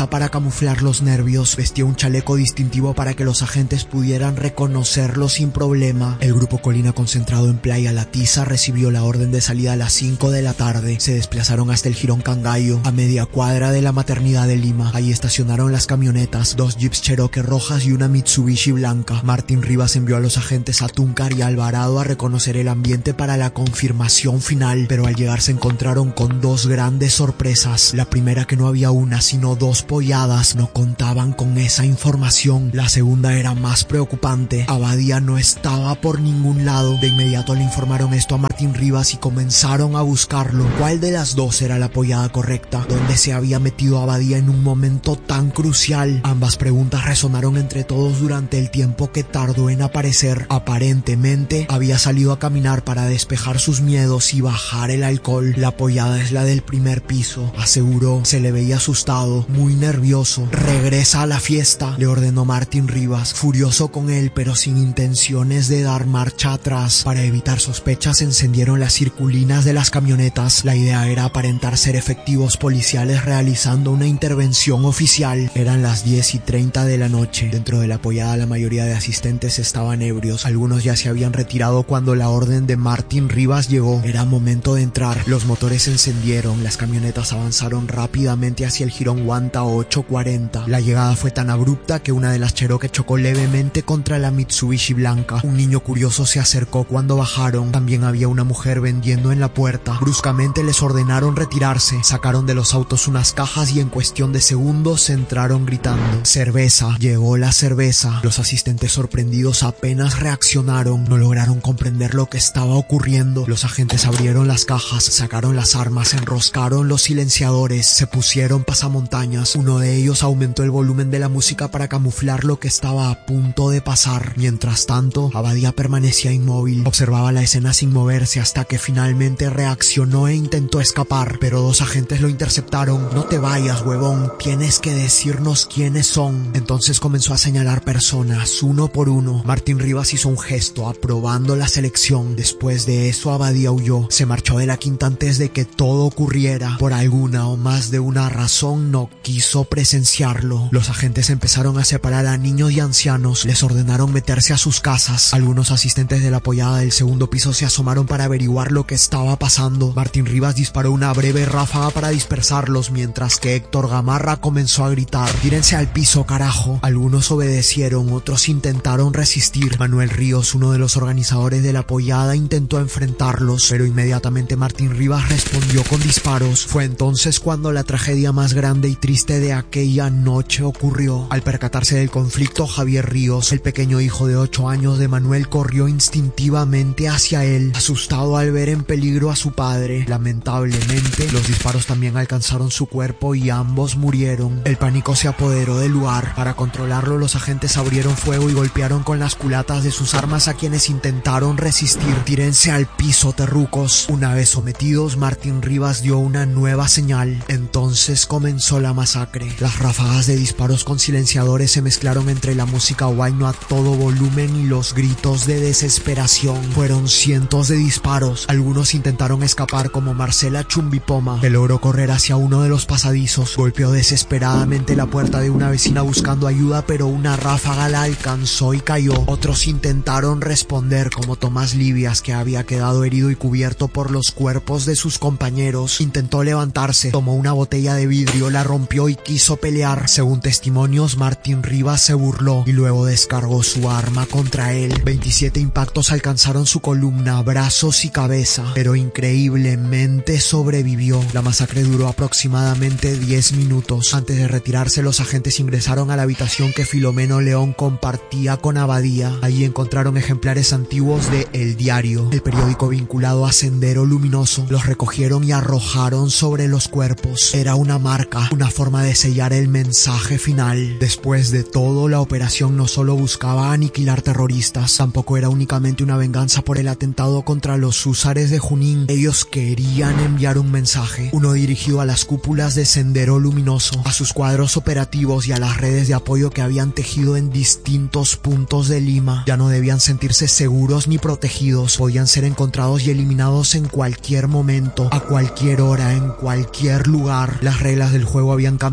camuflar los nervios. Vestía un chaleco distintivo para que los agentes pudieran reconocerlo sin problema. El grupo Colina, concentrado en Playa La Tiza, recibió la orden de salida a las cinco de la tarde. Se desplazaron hasta el Jirón Cangallo, a media cuadra de la maternidad de Lima. Ahí estacionaron las camionetas, dos Jeeps Cherokee rojas y una Mitsubishi blanca. Martín Rivas envió a los agentes a Túncar y Alvarado a reconocer el ambiente para la confirmación final, pero al llegar se encontraron con dos grandes sorpresas. La primera, que no había una sino dos polladas. No contaban con esa información. La segunda era más preocupante. Abadía no estaba por ningún lado. De inmediato le informaron esto a Martín Rivas y comenzaron a buscarlo. ¿Cuál de las dos era la pollada correcta? ¿Dónde se había metido Abadía en un momento tan crucial? Ambas preguntas resonaron entre todos durante el tiempo que tardó en aparecer. Aparentemente había salido a caminar para despejar sus miedos y bajar el alcohol. La pollada es la del primer piso, aseguró. Se le veía asustado, muy nervioso. Regresa a la fiesta, le ordenó Martín Rivas, furioso con él pero sin intenciones de dar marcha atrás. Para evitar sospechas se encendieron las circulinas de las camionetas. La idea era aparentar ser efectivos policiales realizando una intervención oficial. Eran las diez y treinta de la noche. Dentro de la pollada la mayoría de asistentes estaban ebrios. Algunos ya se habían retirado cuando la orden de Martín Rivas llegó. Era momento de entrar. Los motores se encendieron, las camionetas avanzaron rápidamente hacia el Jirón Guanta ocho cuarenta. La llegada fue tan abrupta que una de las Cherokee chocó levemente contra la Mitsubishi blanca. Un niño curioso se acercó cuando bajaron. También había una mujer vendiendo en la puerta. Bruscamente les ordenaron retirarse. Sacaron de los autos unas cajas y en cuestión de segundos entraron gritando: ¡cerveza! Llegó la cerveza. Los asistentes, sorprendidos, apenas reaccionaron. No lograron comprender lo que estaba ocurriendo. Los agentes abrieron las cajas, sacaron las armas, enroscaron los silenciadores, se pusieron pasamontañas. Uno de ellos aumentó el volumen de la música para camuflar lo que estaba a punto de pasar. Mientras tanto, Abadía permanecía inmóvil. Observaba la escena sin moverse hasta que finalmente reaccionó e intentó escapar, pero dos agentes lo interceptaron. No te vayas, huevón, tienes que decirnos quiénes son. Entonces comenzó a señalar personas, uno por uno. Martín Rivas hizo un gesto aprobando la selección. Después de eso Abadía huyó. Se marchó de la quinta antes de que todo ocurriera. Por alguna o más de una razón no quiso presenciarlo. Los agentes empezaron a separar a niños y ancianos. Les ordenaron meterse a sus casas. Algunos asistentes de la pollada del segundo piso se asomaron para averiguar lo que estaba pasando. Martín Rivas disparó una breve ráfaga para dispersarlos, mientras que Héctor Gamarra comenzó a gritar: tírense al piso, carajo. Algunos obedecieron, otros intentaron resistir. Manuel Ríos, uno de los organizadores de la pollada, intentó enfrentarlos, pero inmediatamente Martín Rivas respondió con disparos. Fue entonces cuando la tragedia más grande y triste de aquella noche ocurrió. Al percatarse del conflicto, Javier Ríos, el pequeño hijo de ocho años de Manuel, corrió instintivamente hacia él, asustado al ver en peligro a su padre. Lamentablemente, los disparos también alcanzaron su cuerpo y ambos murieron. El pánico se apoderó del lugar. Para controlarlo, los agentes abrieron fuego y golpearon con las culatas de sus armas a quienes intentaron resistir. Tírense al piso, terrucos. Una vez sometidos, Martín Rivas dio una nueva señal. Entonces comenzó la masacre. Las ráfagas de disparos con silenciadores se mezclaron entre la música huayno a todo volumen y los gritos de desesperación. Fueron cientos de disparos. Algunos intentaron escapar, como Marcela Chumbipoma, que logró correr hacia uno de los pasadizos. Golpeó desesperadamente la puerta de una vecina buscando ayuda, pero una ráfaga la alcanzó y cayó. Otros intentaron responder, como Tomás Libias, que había quedado herido y cubierto por los cuerpos de sus compañeros. Intentó levantarse, tomó una botella de vidrio, la rompió y quiso pelear. Según testimonios, Martín Rivas se burló y luego descargó su arma contra él. veintisiete impactos alcanzaron su columna, brazos y cabeza, pero increíblemente sobrevivió. La masacre duró aproximadamente diez minutos. Antes de retirarse, los agentes ingresaron a la habitación que Filomeno León compartía con Abadía. Allí encontraron ejemplares antiguos de El Diario, el periódico vinculado a Sendero Luminoso. Los recogieron y arrojaron sobre los cuerpos. Era una marca, una forma de sellar el mensaje final. Después de todo, la operación no solo buscaba aniquilar terroristas, tampoco era únicamente una venganza por el atentado contra los húsares de Junín. Ellos querían enviar un mensaje, uno dirigido a las cúpulas de Sendero Luminoso, a sus cuadros operativos y a las redes de apoyo que habían tejido en distintos puntos de Lima. Ya no debían sentirse seguros ni protegidos, podían ser encontrados y eliminados en cualquier momento, a cualquier hora, en cualquier lugar. Las reglas del juego habían cambiado,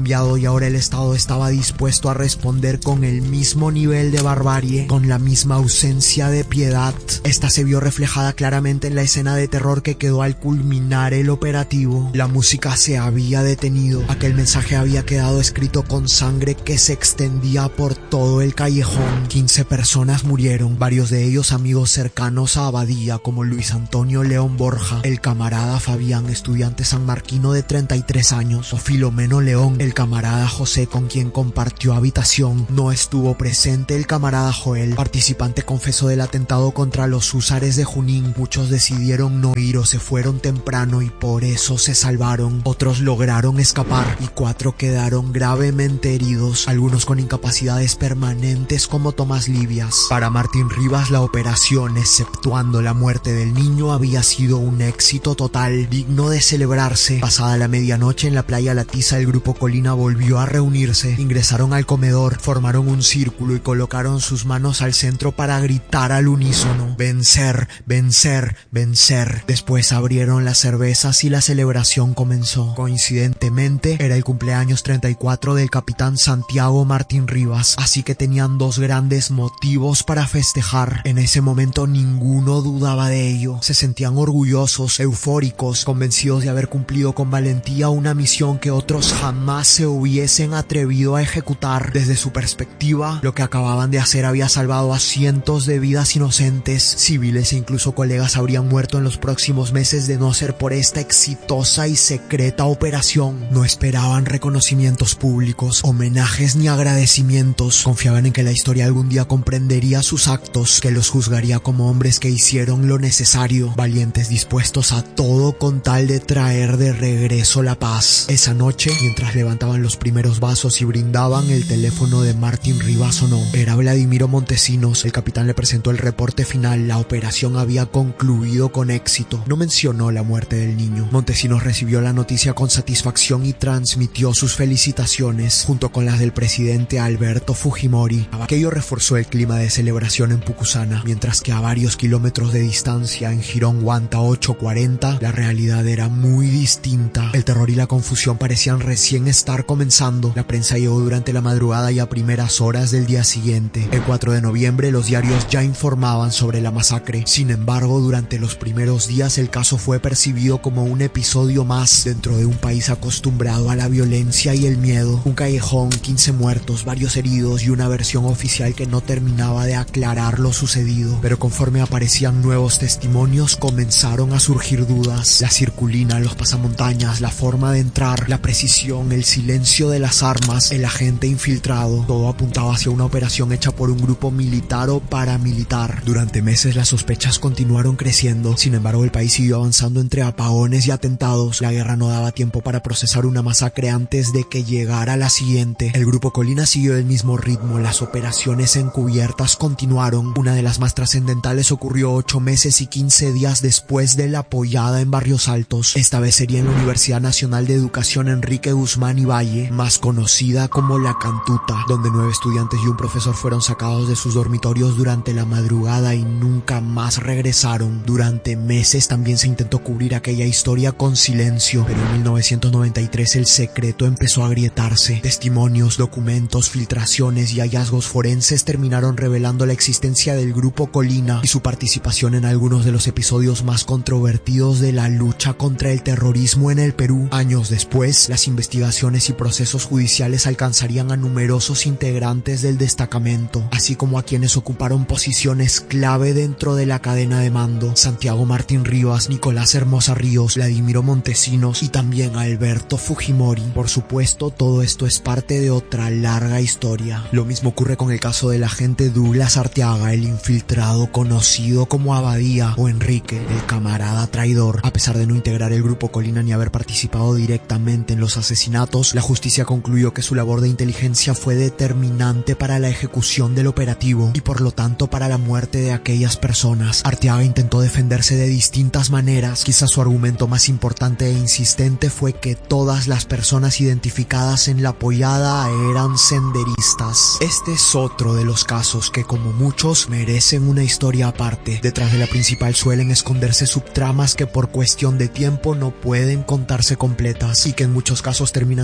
y ahora el Estado estaba dispuesto a responder con el mismo nivel de barbarie, con la misma ausencia de piedad. Esta se vio reflejada claramente en la escena de terror que quedó al culminar el operativo. La música se había detenido, aquel mensaje había quedado escrito con sangre que se extendía por todo el callejón. quince personas murieron, varios de ellos amigos cercanos a Abadía, como Luis Antonio León Borja, el camarada Fabián, estudiante sanmarquino de treinta y tres años, o Filomeno León, el camarada José con quien compartió habitación. No estuvo presente el camarada Joel, participante confeso del atentado contra los húsares de Junín. Muchos decidieron no ir o se fueron temprano y por eso se salvaron. Otros lograron escapar y cuatro quedaron gravemente heridos, algunos con incapacidades permanentes como Tomás Livias. Para Martín Rivas la operación, exceptuando la muerte del niño, había sido un éxito total, digno de celebrarse. Pasada la medianoche en la playa La Tiza, el grupo Colina volvió a reunirse, ingresaron al comedor, formaron un círculo y colocaron sus manos al centro para gritar al unísono: vencer, vencer, vencer. Después abrieron las cervezas y la celebración comenzó. Coincidentemente era el cumpleaños treinta y cuatro del capitán Santiago Martín Rivas, así que tenían dos grandes motivos para festejar. En ese momento ninguno dudaba de ello, se sentían orgullosos, eufóricos, convencidos de haber cumplido con valentía una misión que otros jamás se hubiesen atrevido a ejecutar. Desde su perspectiva, lo que acababan de hacer había salvado a cientos de vidas inocentes, civiles e incluso colegas habrían muerto en los próximos meses de no ser por esta exitosa y secreta operación. No esperaban reconocimientos públicos, homenajes ni agradecimientos. Confiaban en que la historia algún día comprendería sus actos, que los juzgaría como hombres que hicieron lo necesario, valientes dispuestos a todo con tal de traer de regreso la paz. Esa noche, mientras levantaban los primeros vasos y brindaban, el teléfono de Martín Rivas sonó. Era Vladimiro Montesinos. El capitán le presentó el reporte final. La operación había concluido con éxito. No mencionó la muerte del niño. Montesinos recibió la noticia con satisfacción y transmitió sus felicitaciones, junto con las del presidente Alberto Fujimori. Aquello reforzó el clima de celebración en Pucusana, mientras que a varios kilómetros de distancia, en Girón Guanta ochocientos cuarenta, la realidad era muy distinta. El terror y la confusión parecían recién estar comenzando. La prensa llegó durante la madrugada y a primeras horas del día siguiente. El cuatro de noviembre los diarios ya informaban sobre la masacre. Sin embargo, durante los primeros días el caso fue percibido como un episodio más dentro de un país acostumbrado a la violencia y el miedo. Un callejón, quince muertos, varios heridos y una versión oficial que no terminaba de aclarar lo sucedido. Pero conforme aparecían nuevos testimonios, comenzaron a surgir dudas. La circulina, los pasamontañas, la forma de entrar, la precisión, el silencio de las armas, el agente infiltrado, todo apuntaba hacia una operación hecha por un grupo militar o paramilitar. Durante meses las sospechas continuaron creciendo. Sin embargo, el país siguió avanzando entre apagones y atentados. La guerra no daba tiempo para procesar una masacre antes de que llegara la siguiente. El grupo Colina siguió el mismo ritmo. Las operaciones encubiertas continuaron. Una de las más trascendentales ocurrió ocho meses y quince días después de la apoyada en Barrios Altos. Esta vez sería en la Universidad Nacional de Educación Enrique Guzmán y Valle, más conocida como La Cantuta, donde nueve estudiantes y un profesor fueron sacados de sus dormitorios durante la madrugada y nunca más regresaron. Durante meses también se intentó cubrir aquella historia con silencio, pero en mil novecientos noventa y tres el secreto empezó a agrietarse. Testimonios, documentos, filtraciones y hallazgos forenses terminaron revelando la existencia del grupo Colina y su participación en algunos de los episodios más controvertidos de la lucha contra el terrorismo en el Perú. Años después, las investigaciones y procesos judiciales alcanzarían a numerosos integrantes del destacamento, así como a quienes ocuparon posiciones clave dentro de la cadena de mando: Santiago Martín Rivas, Nicolás Hermosa Ríos, Vladimiro Montesinos y también Alberto Fujimori. Por supuesto, todo esto es parte de otra larga historia. Lo mismo ocurre con el caso del agente Douglas Arteaga, el infiltrado conocido como Abadía, o Enrique, el camarada traidor. A pesar de no integrar el grupo Colina ni haber participado directamente en los asesinatos, la justicia concluyó que su labor de inteligencia fue determinante para la ejecución del operativo y por lo tanto para la muerte de aquellas personas. Arteaga intentó defenderse de distintas maneras. Quizás su argumento más importante e insistente fue que todas las personas identificadas en la apoyada eran senderistas. Este es otro de los casos que, como muchos, merecen una historia aparte. Detrás de la principal suelen esconderse subtramas que por cuestión de tiempo no pueden contarse completas y que en muchos casos terminan siendo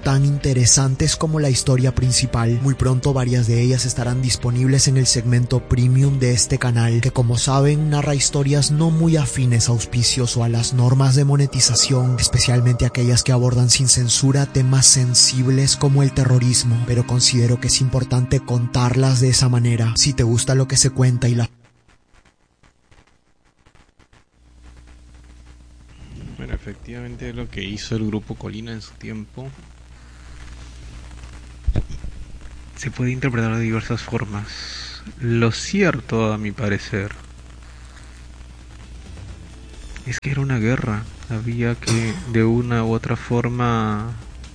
tan interesantes como la historia principal. Muy pronto varias de ellas estarán disponibles en el segmento premium de este canal, que como saben narra historias no muy afines a auspicios o a las normas de monetización, especialmente aquellas que abordan sin censura temas sensibles como el terrorismo, pero considero que es importante contarlas de esa manera. Si te gusta lo que se cuenta y la Bueno, efectivamente lo que hizo el Grupo Colina en su tiempo se puede interpretar de diversas formas. Lo cierto, a mi parecer, es que era una guerra. Había que, de una u otra forma,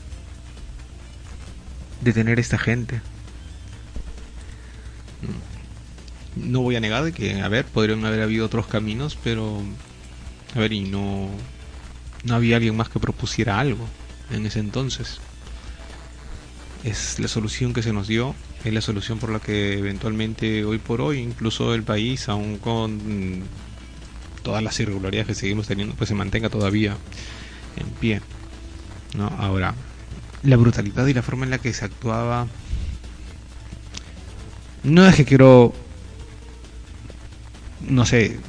detener a esta gente. No voy a negar de que, a ver, podrían haber habido otros caminos, pero, a ver, y no... no había alguien más que propusiera algo en ese entonces. Es la solución que se nos dio, es la solución por la que eventualmente hoy por hoy incluso el país, aún con todas las irregularidades que seguimos teniendo, pues se mantenga todavía en pie, ¿no? Ahora, la brutalidad y la forma en la que se actuaba, no es que quiero, no sé,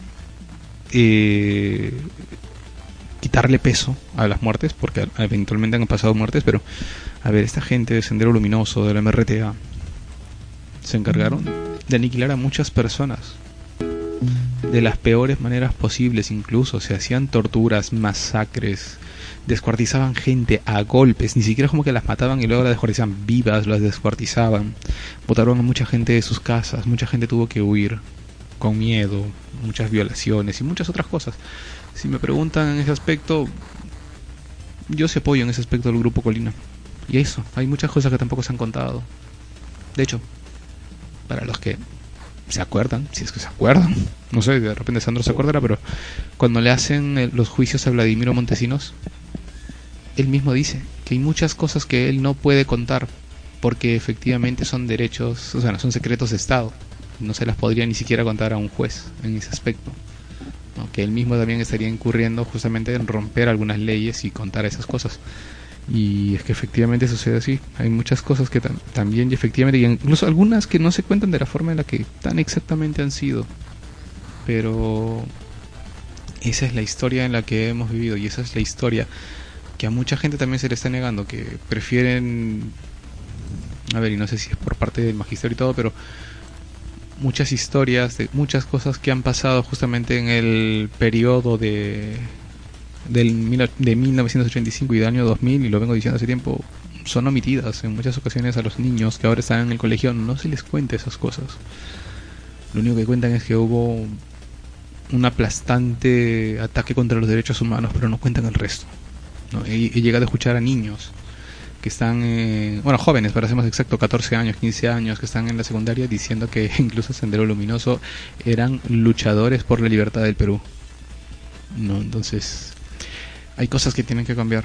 eh, quitarle peso a las muertes, porque eventualmente han pasado muertes, pero a ver, esta gente de Sendero Luminoso, de la M R T A, se encargaron de aniquilar a muchas personas de las peores maneras posibles. Incluso se hacían torturas, masacres, descuartizaban gente a golpes, ni siquiera como que las mataban y luego las descuartizaban vivas, las descuartizaban, botaron a mucha gente de sus casas, mucha gente tuvo que huir con miedo, muchas violaciones y muchas otras cosas. Si me preguntan en ese aspecto, yo sí apoyo en ese aspecto del Grupo Colina. Y eso, hay muchas cosas que tampoco se han contado. De hecho, para los que se acuerdan, si es que se acuerdan, no sé, de repente Sandro se acordará, pero cuando le hacen los juicios a Vladimiro Montesinos, él mismo dice que hay muchas cosas que él no puede contar porque efectivamente son derechos, o sea, no son secretos de Estado. No se las podría ni siquiera contar a un juez en ese aspecto, ¿no? Que él mismo también estaría incurriendo justamente en romper algunas leyes y contar esas cosas. Y es que efectivamente sucede así. Hay muchas cosas que tam- también y efectivamente, y incluso algunas que no se cuentan de la forma en la que tan exactamente han sido, pero esa es la historia en la que hemos vivido y esa es la historia que a mucha gente también se le está negando, que prefieren, a ver, y no sé si es por parte del magisterio y todo, pero muchas historias de muchas cosas que han pasado justamente en el periodo de del mil, de mil novecientos ochenta y cinco y del año dos mil, y lo vengo diciendo hace tiempo, son omitidas en muchas ocasiones. A los niños que ahora están en el colegio no se les cuenta esas cosas. Lo único que cuentan es que hubo un aplastante ataque contra los derechos humanos, pero no cuentan el resto, ¿no? He, he llegado a escuchar a niños que están, eh, bueno, jóvenes, para ser más exacto, catorce años, quince años, que están en la secundaria, diciendo que incluso Sendero Luminoso eran luchadores por la libertad del Perú, ¿no? Entonces, hay cosas que tienen que cambiar.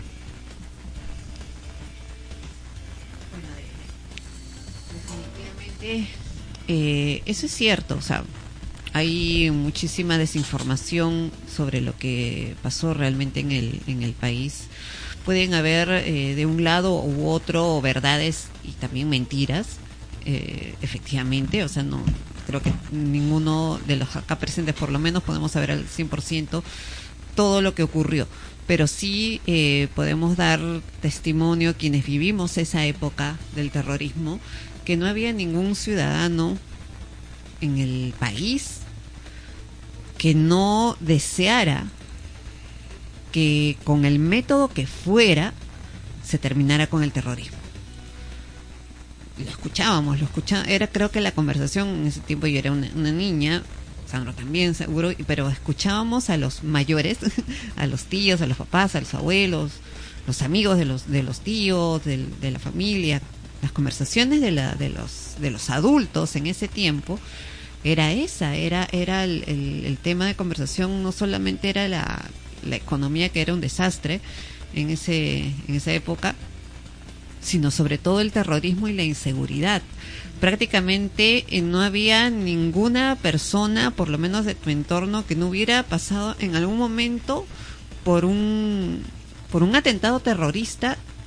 Definitivamente, eh, eso es cierto. O sea, hay muchísima desinformación sobre lo que pasó realmente en el en el país. Pueden haber eh, de un lado u otro verdades y también mentiras, eh, efectivamente. O sea, no creo que ninguno de los acá presentes, por lo menos, podemos saber al cien por ciento todo lo que ocurrió. Pero sí eh, podemos dar testimonio, quienes vivimos esa época del terrorismo, que no había ningún ciudadano en el país que no deseara que con el método que fuera se terminara con el terrorismo. Lo escuchábamos, lo escuchábamos. Era, creo que la conversación en ese tiempo, yo era una, una niña, Sandro también seguro, pero escuchábamos a los mayores, a los tíos, a los papás, a los abuelos, los amigos de los de los tíos, de, de la familia, las conversaciones de la de los de los adultos en ese tiempo. Era esa, era era el, el, el tema de conversación. No solamente era la, la economía, que era un desastre en ese en esa época, sino sobre todo el terrorismo y la inseguridad. Prácticamente eh, no había ninguna persona, por lo menos de tu entorno, que no hubiera pasado en algún momento por un por un atentado terrorista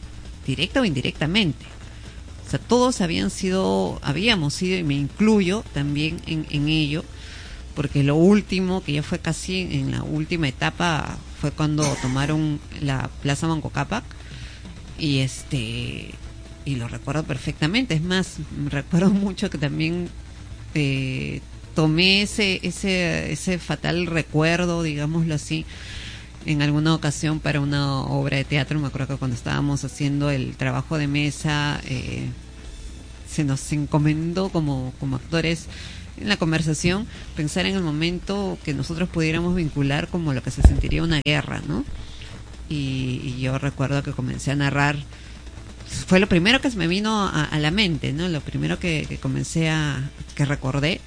directa o indirectamente. O sea, todos habían sido, habíamos sido, y me incluyo también en, en ello, porque lo último, que ya fue casi en la última etapa, fue cuando tomaron la Plaza Manco Cápac, y este y lo recuerdo perfectamente. Es más, recuerdo mucho que también eh, tomé ese ese ese fatal recuerdo, digámoslo así, en alguna ocasión para una obra de teatro. Me acuerdo que cuando estábamos haciendo el trabajo de mesa, eh, se nos encomendó como, como actores en la conversación pensar en el momento que nosotros pudiéramos vincular como lo que se sentiría una guerra, ¿no? Y, y yo recuerdo que comencé a narrar, fue lo primero que se me vino a, a la mente, ¿no? Lo primero que, que comencé a, que recordé,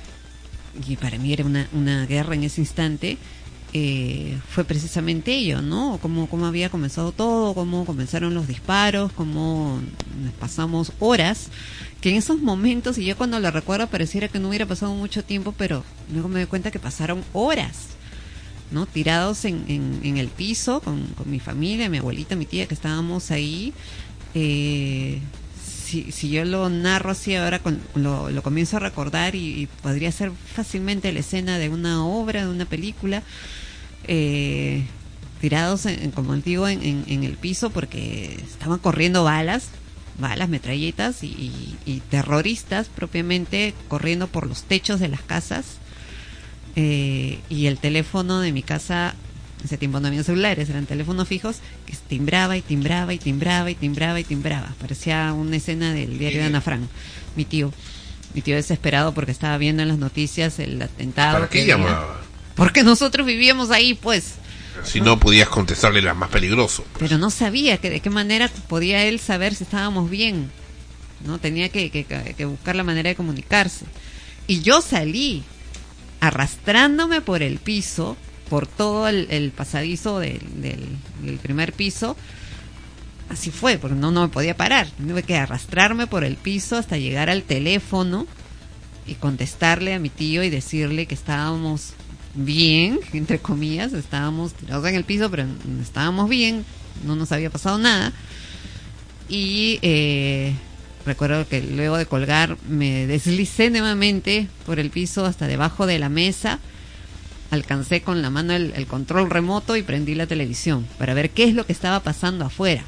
y para mí era una, una guerra en ese instante, eh, fue precisamente ello, ¿no? Cómo, cómo había comenzado todo, cómo comenzaron los disparos, cómo nos pasamos horas, que en esos momentos, y yo cuando lo recuerdo pareciera que no hubiera pasado mucho tiempo, pero luego me doy cuenta que pasaron horas, ¿no? Tirados en, en, en el piso con, con mi familia, mi abuelita, mi tía, que estábamos ahí. Eh, si, si yo lo narro así ahora, con, lo, lo comienzo a recordar y, y podría ser fácilmente la escena de una obra, de una película, eh, tirados, en, como digo, en, en, en el piso, porque estaban corriendo balas, balas, metralletas y, y, y terroristas propiamente corriendo por los techos de las casas. Eh, y el teléfono de mi casa, en ese tiempo no había celulares, eran teléfonos fijos, que timbraba y timbraba y timbraba y timbraba y timbraba. Parecía una escena del diario de Ana Frank. Mi tío, mi tío desesperado porque estaba viendo en las noticias el atentado. ¿Para qué llamaba? Porque nosotros vivíamos ahí, pues. Si no podías contestarle la más peligroso. Pues. Pero no sabía que de qué manera podía él saber si estábamos bien, ¿no? Tenía que, que, que buscar la manera de comunicarse. Y yo salí arrastrándome por el piso, por todo el, el pasadizo del, del, del primer piso. Así fue, porque no, no me podía parar. Tuve que arrastrarme por el piso hasta llegar al teléfono y contestarle a mi tío y decirle que estábamos bien, entre comillas, estábamos tirados en el piso, pero estábamos bien, no nos había pasado nada. Y eh, recuerdo que luego de colgar me deslicé nuevamente por el piso hasta debajo de la mesa, alcancé con la mano el, el control remoto y prendí la televisión para ver qué es lo que estaba pasando afuera.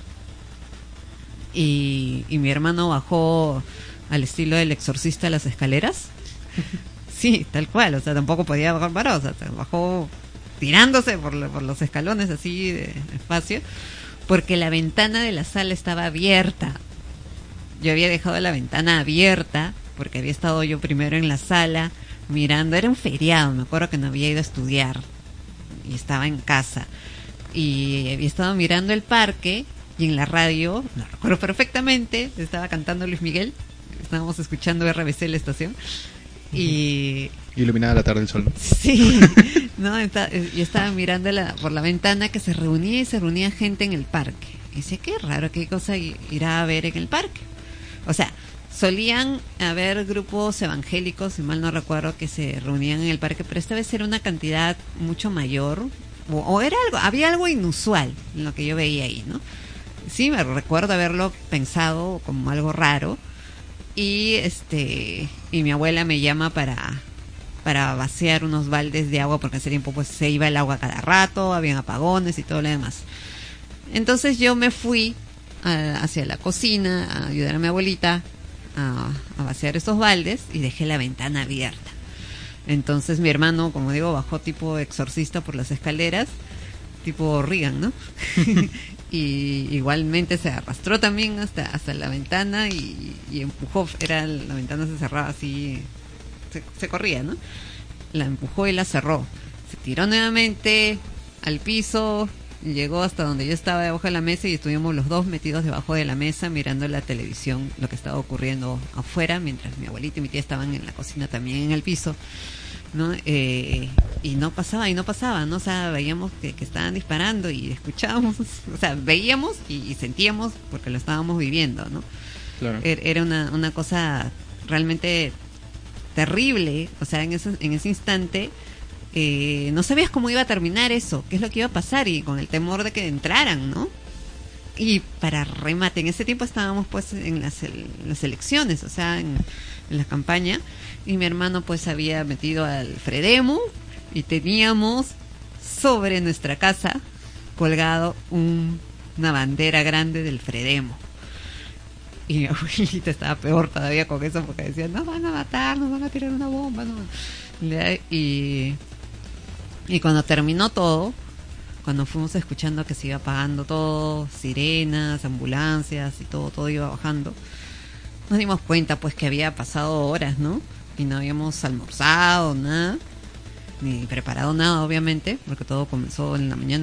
Y, y mi hermano bajó al estilo del exorcista las escaleras. Sí, tal cual, o sea, tampoco podía bajar parado, o sea, bajó tirándose por, la, por los escalones así de espacio, porque la ventana de la sala estaba abierta. Yo había dejado la ventana abierta porque había estado yo primero en la sala mirando, era un feriado, me acuerdo que no había ido a estudiar y estaba en casa y había estado mirando el parque y en la radio, lo recuerdo perfectamente, estaba cantando Luis Miguel, estábamos escuchando R B C la estación. Y iluminada la tarde del sol. Sí, no, está, yo estaba mirando la, por la ventana que se reunía y se reunía gente en el parque. Y decía, qué raro, qué cosa irá a ver en el parque. O sea, solían haber grupos evangélicos, si mal no recuerdo, que se reunían en el parque, pero esta vez era una cantidad mucho mayor, o, o era algo, había algo inusual en lo que yo veía ahí, ¿no? Sí, me recuerdo haberlo pensado como algo raro. Y este y mi abuela me llama para para vaciar unos baldes de agua, porque hace tiempo pues se iba el agua cada rato, habían apagones y todo lo demás. Entonces yo me fui a, hacia la cocina a ayudar a mi abuelita a, a vaciar esos baldes y dejé la ventana abierta. Entonces mi hermano, como digo, bajó tipo exorcista por las escaleras, tipo Reagan, ¿no? Y igualmente se arrastró también hasta hasta la ventana y, y empujó, era la ventana se cerraba así, se, se corría, ¿no? La empujó y la cerró. Se tiró nuevamente al piso, llegó hasta donde yo estaba debajo de la mesa y estuvimos los dos metidos debajo de la mesa mirando la televisión, lo que estaba ocurriendo afuera, mientras mi abuelita y mi tía estaban en la cocina también en el piso, ¿no? Eh, y no pasaba y no pasaba, ¿no? O sea, veíamos que, que estaban disparando y escuchábamos, o sea, veíamos y, y sentíamos porque lo estábamos viviendo, ¿no? Claro. Era una, una cosa realmente terrible, o sea, en ese, en ese instante eh, no sabías cómo iba a terminar eso, qué es lo que iba a pasar y con el temor de que entraran, ¿no? Y para remate, en ese tiempo estábamos pues en las, en las elecciones, o sea, en, en la campaña, y mi hermano pues había metido al Fredemu y teníamos sobre nuestra casa colgado un, una bandera grande del Fredemu. Y mi abuelita estaba peor todavía con eso porque decía, nos van a matar, nos van a tirar una bomba. No. Y, y cuando terminó todo, cuando fuimos escuchando que se iba apagando todo, sirenas, ambulancias y todo, todo iba bajando, nos dimos cuenta pues que había pasado horas, ¿no? Y no habíamos almorzado, nada, ni preparado nada, obviamente, porque todo comenzó en la mañana.